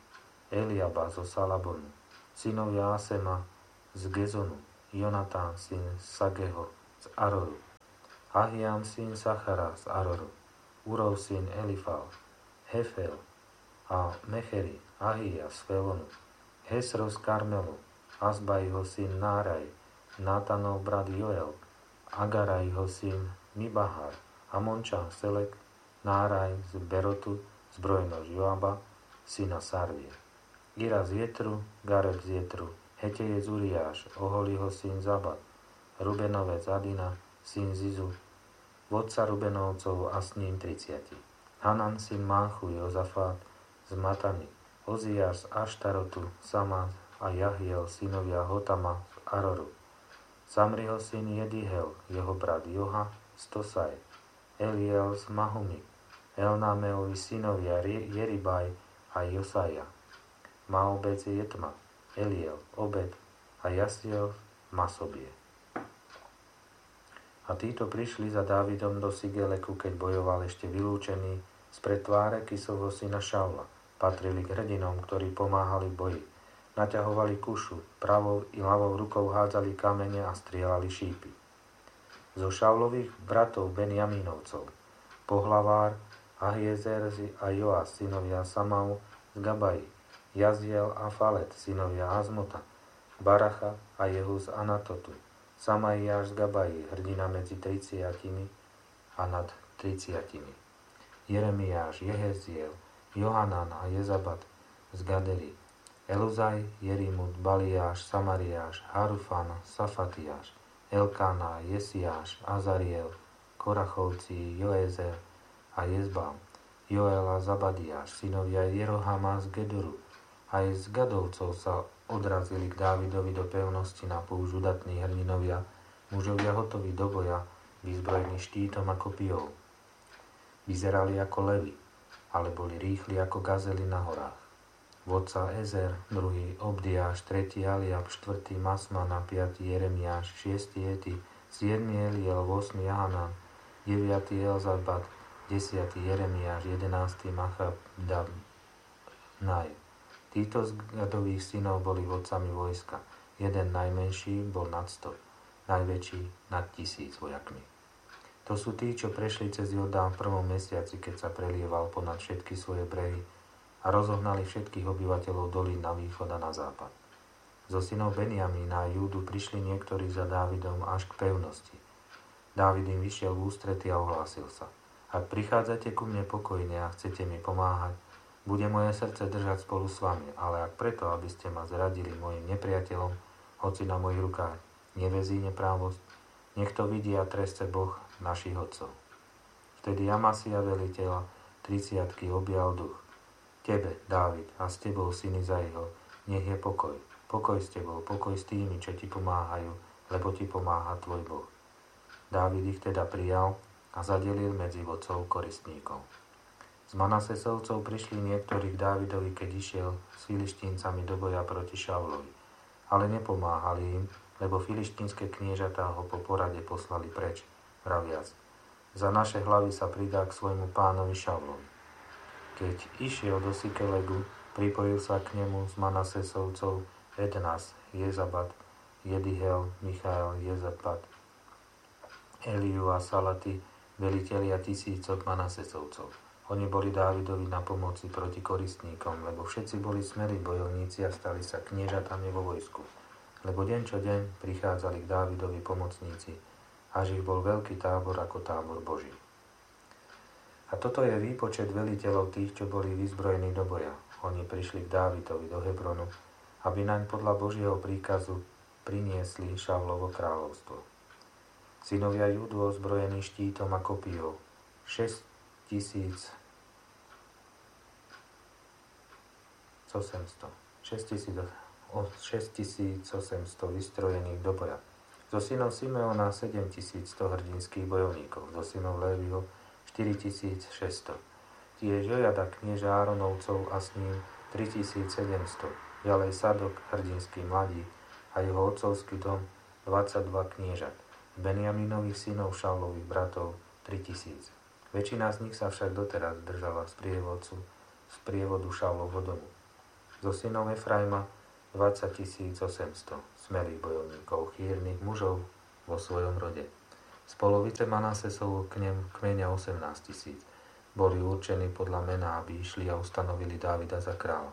Eliaba zo Salabonu, synovia Asema z Gezonu, Jonatán syn Sageho z Aroru, Ahiam syn Sachara z Aroru, Urov syn Elifal, Hefel a Mecheri, Ahia z Felonu, Hesro z Karmelu, Azbajho syn Náraj, Nátanov brat Joel, Agarajho syn Mibahar, Amončan Selek, Náraj z Berotu, zbrojnož Joaba, syna Sarvie, Ira z Jetru, Gareb z Jetru, Hetejec Uriáš, Oholiho syn Zabad, Rubenovec Adina, syn Zizu, vodca Rubenovcov a s ním 30. Hanan syn Máchu, Jozafát z Matany, Oziáš z Aštarotu, Sama a Jahiel, synovia Hotama z Aroru, Samriho syn Jedihel, jeho brat Joha z Tosaj, Eliel z Mahumi, Elnámeovi synovia Jeribaj a Josaja, Maobec je Jetma, Eliel, Obed a Jasiel Masobie. A títo prišli za Dávidom do Sigeleku, keď bojoval ešte vylúčený spred tváre Kisovho syna Šaula. Patrili k hrdinom, ktorí pomáhali v boji. Naťahovali kušu, pravou i ľavou rukou hádzali kamene a strieľali šípy. Zo Šaulových bratov Benjamínovcov, pohlavár Ahiezer a Joas, synovia Samau z Gabaji, Jaziel a Falet, synovia Azmota, Baracha a Jehu z Anatotu, Samaiáš z Gabaji, hrdina medzi 30 a nad 30. Jeremiáš, Jeheziel, Johanan a Jezabad z Gaderi, Eluzaj, Jerimut, Baliáš, Samariáš, Harufan, Safatiáš, Elkána, Jesiáš, Azariel, Korachovci, Joezer a Jezbám, Joel a Zabadiáš, synovia Jerohama z Gedoru. Aj z Gadovcov sa odrazili k Dávidovi do pevnosti na púšť udatní hrdinovia, mužovia hotoví do boja, vyzbrojení štítom a kopijou. Vyzerali ako levy, ale boli rýchli ako gazely na horách. Vodca Ezer, druhý Obdiáš, tretí Aliab, štvrtý Masman a piatý Jeremiáš, šiestý Eti, siedmy Eliel, 8. Jahanan, 9. Elzabad, 10. Jeremiáš, 11. Machabdaj. Títo z Gadových synov boli vodcami vojska. Jeden najmenší bol nad 100, najväčší nad 1000 vojakmi. To sú tí, čo prešli cez Jordán v prvom mesiaci, keď sa prelieval ponad všetky svoje brehy a rozohnali všetkých obyvateľov dolín na východ a na západ. Zo synov Benjamína a Júdu prišli niektorí za Dávidom až k pevnosti. Dávid im vyšiel v ústrety a ohlásil sa: Ak prichádzate ku mne pokojne a chcete mi pomáhať, bude moje srdce držať spolu s vami, ale ak preto, aby ste ma zradili mojim nepriateľom, hoci na mojich rukách nevezí neprávosť, nech to vidí a treste Boh našich otcov. Vtedy Amasia veliteľa 30 objal duch. Tebe, Dávid, a s tebou, syny Zaiho, nech je pokoj. Pokoj s tebou, pokoj s tými, čo ti pomáhajú, lebo ti pomáha tvoj Boh. Dávid ich teda prijal a zadelil medzi vodcov koristníkov. Z Manasesovcov prišli niektorí k Dávidovi, keď išiel s Filištíncami do boja proti Šaulovi. Ale nepomáhali im, lebo filištínske kniežatá ho po porade poslali preč, vraviac: Za naše hlavy sa pridá k svojmu pánovi Šaulovi. Keď išiel do Sikelegu, pripojil sa k nemu z Manasesovcov Ednas, Jezabad, Jedihel, Michael, Jezabad, Eliu a Salati, velitelia 1000 Manasesovcov. Oni boli Dávidovi na pomoci proti koristníkom, lebo všetci boli smelí bojovníci a stali sa kniežatami vo vojsku. Lebo deň čo deň prichádzali k Dávidovi pomocníci, až ich bol veľký tábor ako tábor Boží. A toto je výpočet veliteľov tých, čo boli vyzbrojení do boja. Oni prišli k Dávidovi do Hebronu, aby naň podľa Božieho príkazu priniesli Šavlovo kráľovstvo. Synovia Júdu ozbrojení štítom a kopijou, 6800 vystrojených do boja. Zo synov Simeona 7100 hrdinských bojovníkov, zo synov Léviho 4600. Tiež Jojada knieža Áronovcov a s ním 3700. Ďalej Sadok, hrdinský mladík, a jeho otcovský dom 22 kniežat. Benjamínových synov Šaulových bratov 3000. Väčšina z nich sa však doteraz držala z prievodu Šaulovho domu. Zo synov Efraima 20 800 smelých bojovníkov, chýrnych mužov vo svojom rode. Z polovice Manasesovho kmeňa 18 000 boli určení podľa mena, aby išli a ustanovili Dávida za kráľa.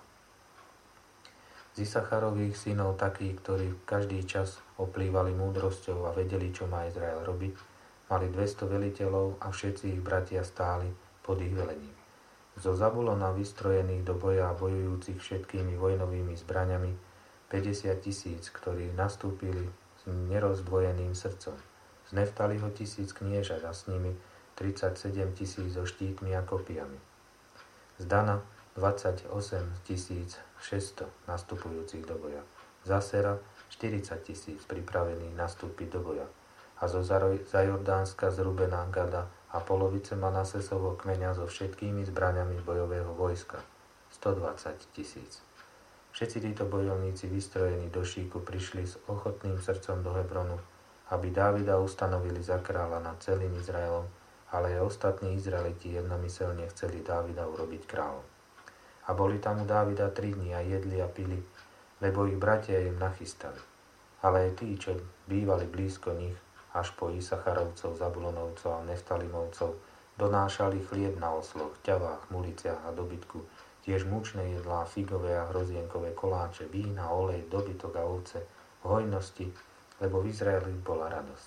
Z Isacharových synov takí, ktorí každý čas oplývali múdrosťou a vedeli, čo má Izrael robiť, mali 200 veliteľov a všetci ich bratia stáli pod ich velením. Zo Zabulona vystrojených do boja a bojujúcich všetkými vojnovými zbraňami 50 000, ktorí nastúpili s nerozdvojeným srdcom. Z Neftaliho 1000 kniežat a s nimi 37 000 so štítmi a kopiami. Z Dana 28 600 nastupujúcich do boja. Z Asera 40 000 pripravených nastúpiť do boja. A zo Zajordánska, z Rubena, Gada a polovice Manasesovho kmeňa so všetkými zbraňami bojového vojska 120 000. Všetci títo bojovníci vystrojení do šíku prišli s ochotným srdcom do Hebronu, aby Dávida ustanovili za kráľa nad celým Izraelom, ale aj ostatní Izraeliti jednomyselne chceli Dávida urobiť kráľom. A boli tam u Dávida 3 dni a jedli a pili, lebo ich bratia im nachystali. Ale aj tí, čo bývali blízko nich, až po Isacharovcov, Zabulonovcov a Neftalimovcov, donášali chlieb na osloch, ťavách, muliciach a dobytku, tiež mučné jedlá, figové a hrozienkové koláče, vína, olej, dobytok a ovce, v hojnosti, lebo v Izraeli bola radosť.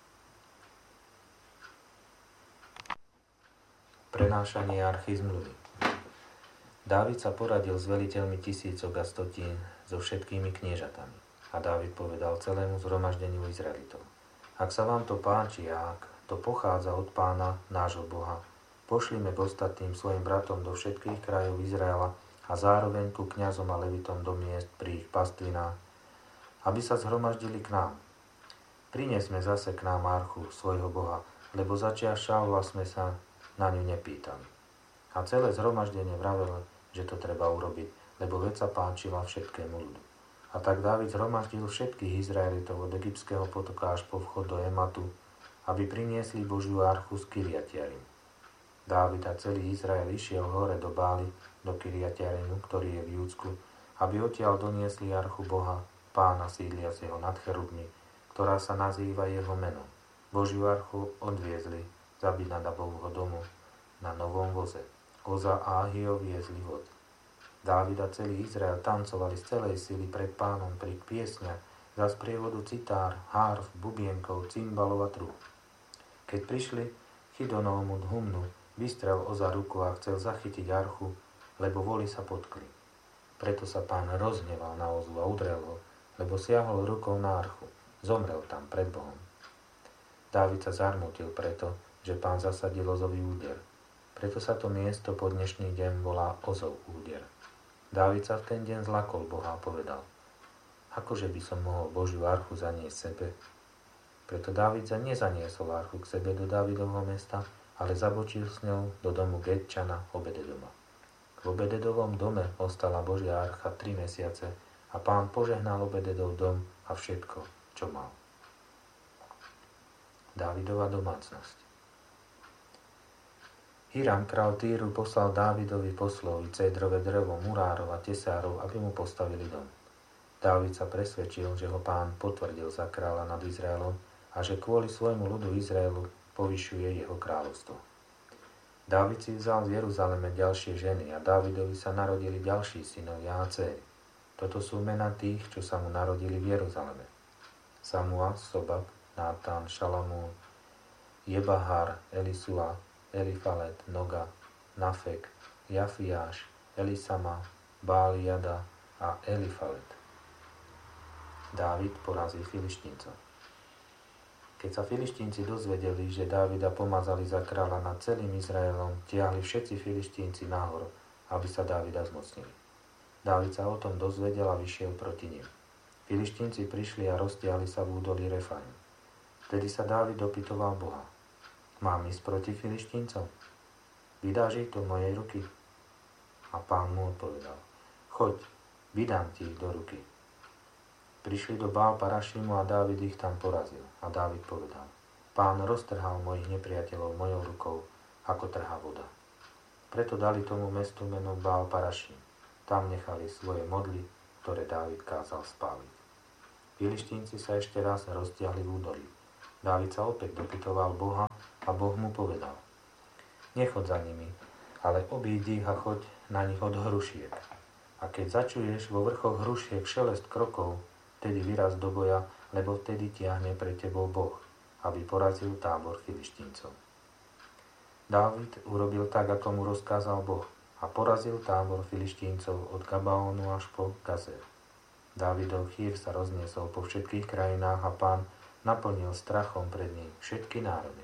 Prenášanie archy zmluvy. Dávid sa poradil s veliteľmi tisícok a stotín so všetkými kniežatami. A Dávid povedal celému zhromaždeniu Izraelitov: Ak sa vám to páči a ak to pochádza od Pána, nášho Boha, pošlime k ostatným svojim bratom do všetkých krajov Izraela a zároveň ku kňazom a levitom do miest pri ich pastvinách, aby sa zhromaždili k nám. Prinesme zase k nám archu svojho Boha, lebo začiaľ Šaula sme sa na ňu nepýtali. A celé zhromaždenie vravelo, že to treba urobiť, lebo vec sa páčila všetkému ľudu. A tak Dávid zhromaždil všetkých Izraelitov od egyptského potoka až po vchod do Ematu, aby priniesli Božiu archu z Kiriatiarim. Dávid a celý Izrael išiel hore do Bály, do Kiriatiarimu, ktorý je v Júdsku, aby odtiaľ doniesli archu Boha, Pána sídliaceho nad cherubmi, ktorá sa nazýva jeho menom. Božiu archu odviezli z Abinadabovho domu na novom voze. Oza a Ahio viezli vod. Dávid a celý Izrael tancovali z celej sily pred Pánom pri piesňach za sprievodu citár, hárf, bubienkov, cymbalov a trúb. Keď prišli Chidonovmu humnu, vystrel Oza ruku a chcel zachytiť archu, lebo voli sa potkli. Preto sa Pán rozhneval na Ozu a udrel ho, lebo siahol rukou na archu. Zomrel tam pred Bohom. Dávid sa zarmutil preto, že Pán zasadil Ozovi úder. Preto sa to miesto po dnešný deň volá Ozov úder. Dávid sa v ten deň zlakol Boha a povedal: Akože by som mohol Božiu archu zaniesť sebe? Preto Dávid nezaniesol archu k sebe do Dávidovho mesta, ale zabočil s ňou do domu Getčana Obededoma. V Obededovom dome ostala Božia archa 3 mesiace a Pán požehnal Obededov dom a všetko, čo mal. Dávidova domácnosť. Hiram, král Týru, poslal Dávidovi poslovi cédrové drevo, murárov a tesárov, aby mu postavili dom. Dávid sa presvedčil, že ho Pán potvrdil za kráľa nad Izraelom a že kvôli svojmu ľudu Izraelu povyšuje jeho kráľovstvo. Dávid si vzal v Jeruzaleme ďalšie ženy a Dávidovi sa narodili ďalší synovia a dcéry. Toto sú mená tých, čo sa mu narodili v Jeruzaleme: Samua, Sobab, Nátan, Šalamún, Jebahar, Elisua, Elifalet, Noga, Nafek, Jafiáš, Elisama, Báliada a Elifalet. Dávid porazil Filištíncov. Keď sa Filištínci dozvedeli, že Dávida pomazali za kráľa nad celým Izraelom, tiahli všetci Filištínci nahor, aby sa Dávida zmocnili. Dávid sa o tom dozvedel a vyšiel proti nim. Filištínci prišli a roztiahli sa v údolí Refaim. Vtedy sa Dávid dopytoval Boha: Mám ísť proti Filištíncom? Vydáš ich do mojej ruky? A Pán mu odpovedal: Choď, vydám ti ich do ruky. Prišli do Bál Parašimu a Dávid ich tam porazil. A Dávid povedal: Pán roztrhal mojich nepriateľov mojou rukou, ako trhá voda. Preto dali tomu mestu meno Bál Parašim. tam nechali svoje modly, ktoré Dávid kázal spáliť. Filištínci sa ešte raz roztiahli v údolí. Dávid sa opäť dopytoval Boha a Boh mu povedal: Nechod za nimi, ale obídi a choď na nich od hrušiek. A keď začuješ vo vrchoch hrušiek šelest krokov, vtedy vyraz do boja, lebo vtedy tiahne pre tebou Boh, aby porazil tábor Filištíncov. Dávid urobil tak, ako mu rozkázal Boh, a porazil tábor Filištíncov od Gabaónu až po Gazer. Dávidov chýr sa rozniesol po všetkých krajinách a Pán naplnil strachom pred ním všetky národy.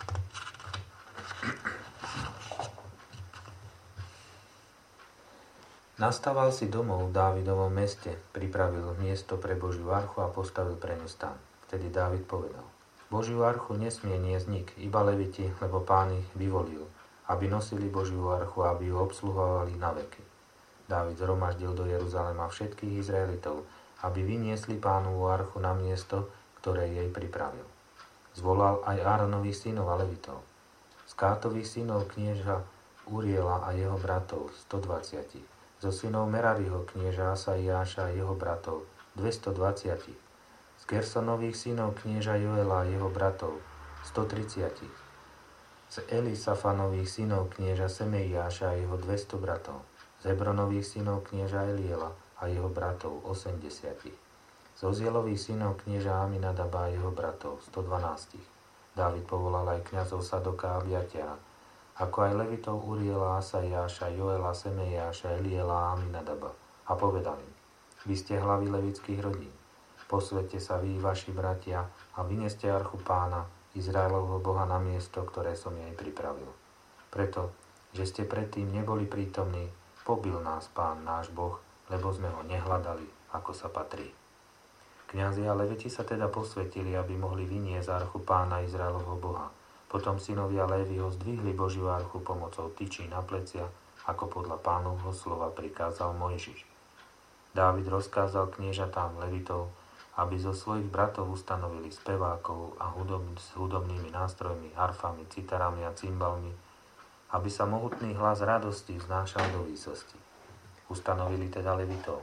Nastaval si domov v Dávidovom meste, pripravil miesto pre Božiu archu a postavil pre ňu stan. Vtedy Dávid povedal: Božiu archu nesmie niesť nik, iba leviti, lebo Pán ich vyvolil, aby nosili Božiu archu, aby ju obsluhovali na veky. Dávid zhromaždil do Jeruzalema všetkých Izraelitov, aby vyniesli Pánovu archu na miesto, ktoré jej pripravil. Zvolal aj Áronových synov a levitov. Z Kátových synov knieža Uriela a jeho bratov 120. Zo synov Merariho knieža Asaiáša a jeho bratov 220. Z Gersonových synov knieža Joela a jeho bratov 130. Z Elisafanových synov knieža Semeiáša a jeho 200 bratov. Z Hebronových synov knieža Eliela a jeho bratov 80. Z Ozielových synov knieža Aminadaba a jeho bratov 112. Dávid povolal aj kňazov Sadoka a Abiatera, ako aj levitov Uriela, Asaiáša, Joela, Semeiáša, Eliela a Aminadaba, a povedal im: Vy ste hlavy levických rodín. Posvete sa vy, vaši bratia, a vyneste archu Pána, Izraelovho Boha, na miesto, ktoré som jej pripravil. Preto, že ste predtým neboli prítomní, pobil nás Pán, náš Boh, lebo sme ho nehľadali, ako sa patrí. Kňazi a leviti sa teda posvetili, aby mohli vyniesť archu Pána, Izraelovho Boha. Potom synovia Léviho zdvihli Božiu archu pomocou tyčí na plecia, ako podľa Pánovho slova prikázal Mojžiš. Dávid rozkázal kniežatám levitov, aby zo svojich bratov ustanovili spevákov a s hudobnými nástrojmi, harfami, citarami a cymbalmi, aby sa mohutný hlas radosti vznášal do výsosti. Ustanovili teda levitov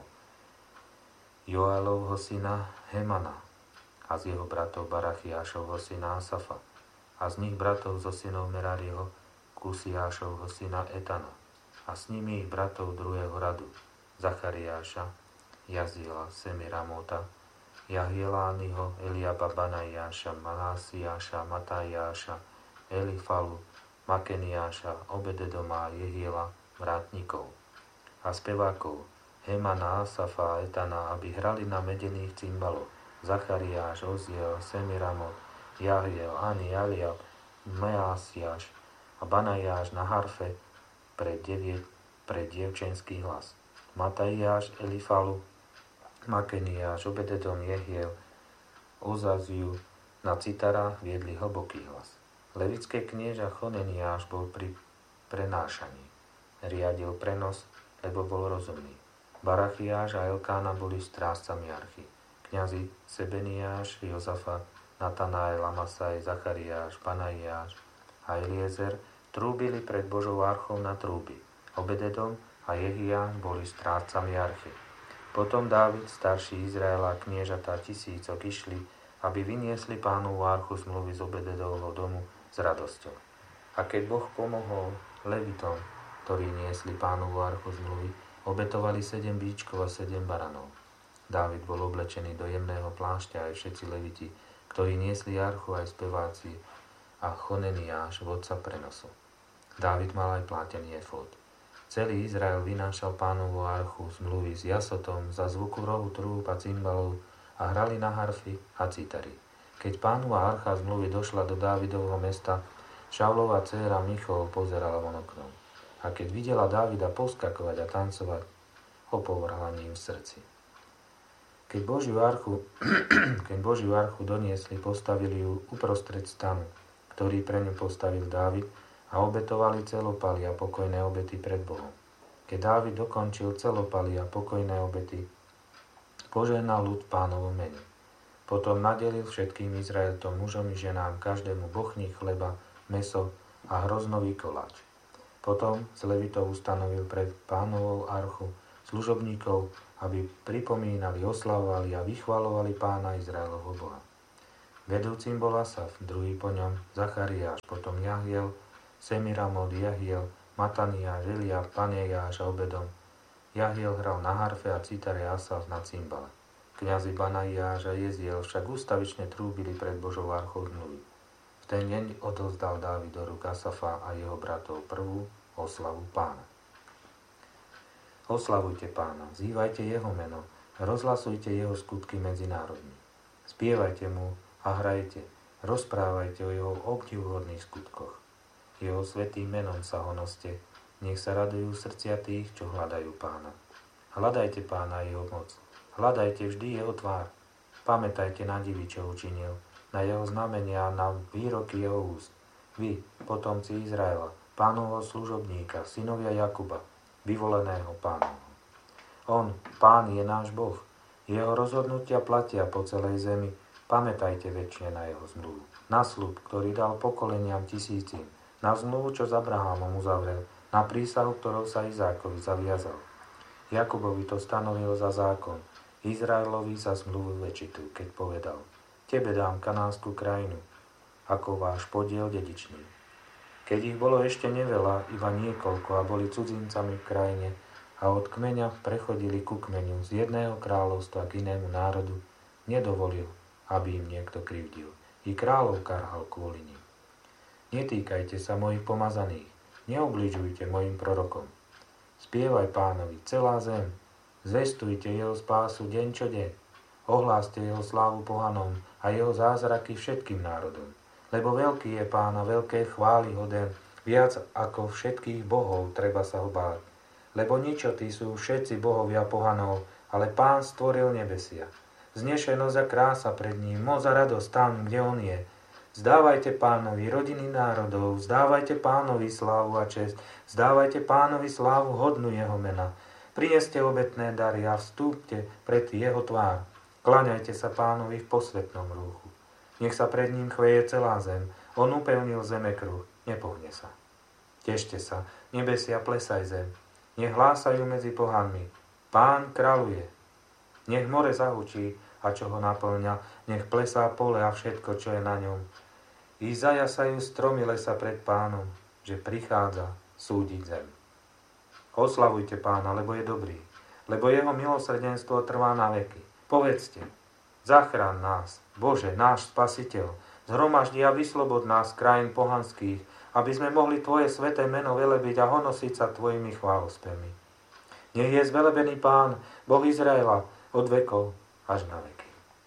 Joelovho syna Hemana a z jeho bratov Barachiášovho syna Asafa a z nich bratov zo synov Merariho Kusiášovho syna Etana a s nimi ich bratov druhého radu Zachariáša, Jaziela, Semiramota, Jahielányho, Eliaba, Banaiáša, Mahasiáša, Matajáša, Elifalu, Makeniáša, Obededoma, Jehiela, vrátnikov a spevákov Hemana, Asafa a Etana, aby hrali na medených cymbaloch Zachariáš, Oziel, Semiramot, Jahiel, Ani, Eliab, Measiáš a Banaiáš na harfe pre dievčenský hlas. Matajáš, Elifalu, Makeniáš, Obededom, Jehiel, Ozaziu na citarách viedli hlboký hlas. Levické knieža Choneniáš bol pri prenášaní. Riadil prenos, lebo bol rozumný. Barachiáš a Elkána boli strážcami archy. Kňazi Sebeniáš, Jozafat, Natanael, Amasaj, Zachariáš, Banaiáš a Eliezer trúbili pred Božou archou na trúby. Obededom a Jehia boli strážcami archy. Potom Dávid, starší Izraela, kniežatá tisícok išli, aby vyniesli Pánovu archu zmluvy z Obededovho domu s radosťou. A keď Boh pomohol levitom, ktorí niesli Pánovu archu zmluvy, obetovali 7 bíčkov a 7 baranov. Dávid bol oblečený do jemného plášťa, aj všetci leviti, ktorí niesli archu, aj speváci a Choneniáš, vodca prenosu. Dávid mal aj plátený efód. Celý Izrael vynášal Pánovu archu zmluvy s jasotom za zvuku rohu trúb a cymbalov a hrali na harfy a citary. Keď Pánova archa zmluvy došla do Dávidovho mesta, Šaulova dcéra Michol pozerala von oknom. A keď videla Dávida poskakovať a tancovať, opovrhala ním v srdci. Keď Božiu archu doniesli, postavili ju uprostred stanu, ktorý pre ňu postavil Dávid, a obetovali celopaly a pokojné obety pred Bohom. Keď Dávid dokončil celopaly a pokojné obety, požehnal ľud Pánovom mene. Potom nadelil všetkým Izraelitom, mužom i ženám, každému bochník chleba, mäso a hroznový koláč. Potom z levitov ustanovil pred Pánovou archu služobníkov, aby pripomínali, oslavovali a vychvalovali Pána Izraelovho Boha. Vedúcim bol Asaf, druhý po ňom Zachariáš, potom Jahiel, Semiramot, Jahiel, Mataniáš, Eliáb, Panejáš a Obedom. Jahiel hral na harfe a citare, Asaf na cymbale. Kňazi Banajáš a Jeziel však ústavične trúbili pred Božou archou zmluvy. V ten deň odovzdal Dávid do rúk Asafa a jeho bratov prvú oslavu Pána. Oslavujte Pána, vzývajte jeho meno, rozhlasujte jeho skutky medzi národmi. Spievajte mu a hrajte, rozprávajte o jeho obdivuhodných skutkoch. Jeho svätým menom sa honoste, nech sa radujú srdcia tých, čo hľadajú Pána. Hľadajte Pána jeho moc, hľadajte vždy jeho tvár. Pamätajte na divy, čo učinil, na jeho znamenia a na výroky jeho úst. Vy, potomci Izraela, Pánovho služobníka, synovia Jakuba, vyvoleného Pánovho. On, Pán, je náš Boh. Jeho rozhodnutia platia po celej zemi. Pamätajte večne na jeho zmluvu. Na sľub, ktorý dal pokoleniam tisícim. Na zmluvu, čo s Abrahámom uzavrel. Na prísahu, ktorou sa Izákovi zaviazal. Jakubovi to stanovil za zákon. Izraelovi za zmluvu večitú, keď povedal: Tebe dám kanánsku krajinu, ako váš podiel dedičný. Keď ich bolo ešte neveľa, iba niekoľko, a boli cudzincami v krajine, a od kmeňa prechodili ku kmeňu z jedného kráľovstva k inému národu, nedovolil, aby im niekto krivdil. I kráľov karhal kvôli nim. Netýkajte sa mojich pomazaných, neubližujte mojim prorokom. Spievaj Pánovi celá zem, zvestujte jeho spásu deň čo deň, ohláste jeho slávu pohanom a jeho zázraky všetkým národom. Lebo veľký je Pána, veľké chvály hoden, viac ako všetkých bohov treba sa ho báť. Lebo ničotí sú všetci bohovia pohanov, ale Pán stvoril nebesia. Znešenosť a krása pred ním, moc a radosť tam, kde on je. Vzdávajte Pánovi rodiny národov, vzdávajte Pánovi slávu a česť, vzdávajte Pánovi slávu hodnú jeho mena. Prineste obetné dary a vstúpte pred jeho tvár. Kláňajte sa Pánovi v posvätnom rúchu. Nech sa pred ním chveje celá zem. On upevnil zemekruh, nepohne sa. Tešte sa, nebesia, plesaj zem. Nech hlásajú medzi pohanmi. Pán kráľuje. Nech more zahučí, a čo ho naplňa, nech plesá pole a všetko, čo je na ňom. I zajasajú stromy lesa pred Pánom, že prichádza súdiť zem. Oslavujte Pána, lebo je dobrý, lebo jeho milosrdenstvo trvá na veky. Povedzte: Zachrán nás, Bože, náš Spasiteľ, zhromaždi a vyslobod nás z krajín pohanských, aby sme mohli Tvoje sväté meno velebiť a honosiť sa Tvojimi chválospevmi. Nech je zvelebený Pán, Boh Izraela, od vekov až na veky.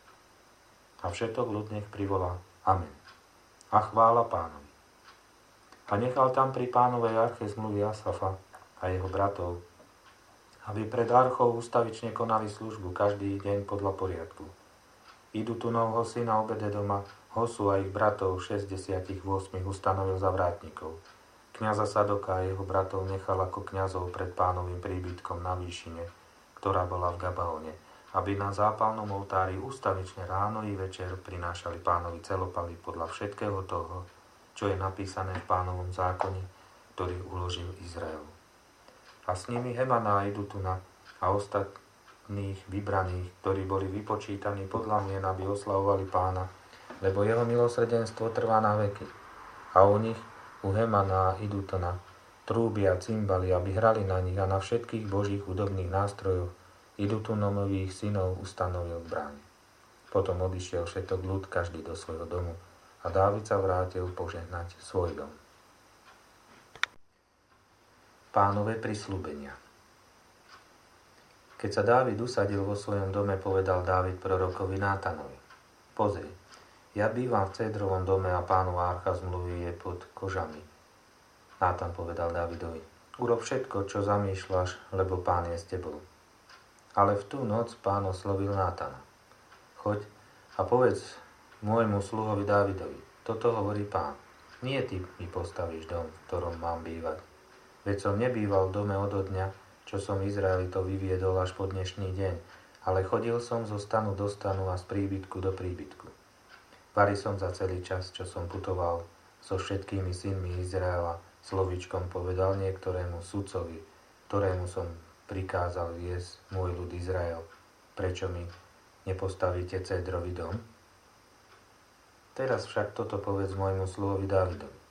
A všetok ľud nech privolá Amen. A chvála Pánovi. A nechal tam pri Pánovej arche zmluvy Asafa a jeho bratov, aby pred archou ustavične konali službu každý deň podľa poriadku. Idutunovho syna Obededoma, Hosu a ich bratov 68 ustanovil za vrátnikov. Kňaza Sadoka a jeho bratov nechal ako kňazov pred Pánovým príbytkom na výšine, ktorá bola v Gabaone, aby na zápalnom oltári ustavične ráno i večer prinášali Pánovi celopaly podľa všetkého toho, čo je napísané v Pánovom zákone, ktorý uložil Izraelu. A s nimi Hemana a Idutuna a ostatných vybraných, ktorí boli vypočítaní podľa mien, aby oslavovali Pána, lebo jeho milosrdenstvo trvá na veky. A u nich, u Hemana a Idutuna, trúby a cymbali, aby hrali na nich, a na všetkých božích hudobných nástrojoch Idutunomových synov ustanovil v bráne. Potom odišiel všetok ľud, každý do svojho domu, a Dávid sa vrátil požehnať svoj dom. Pánove prisľúbenia. Keď sa Dávid usadil vo svojom dome, povedal Dávid prorokovi Nátanovi: Pozri, ja bývam v cédrovom dome a Pánova archa zmluvy je pod kožami. Nátan povedal Dávidovi: Urob všetko, čo zamýšľaš, lebo Pán je s tebou. Ale v tú noc Pán oslovil Nátana: Choď a povedz môjmu sluhovi Dávidovi: Toto hovorí Pán. Nie ty mi postavíš dom, v ktorom mám bývať. Veď som nebýval v dome odo dňa, čo som Izraelitov vyviedol až po dnešný deň, ale chodil som zo stanu do stanu a z príbytku do príbytku. Vari som za celý čas, čo som putoval so všetkými synmi Izraela, slovíčkom povedal niektorému sudcovi, ktorému som prikázal viesť môj ľud Izrael, prečo mi nepostavíte cédrový dom? Teraz však toto povedz môjmu sluhovi Dávidovi.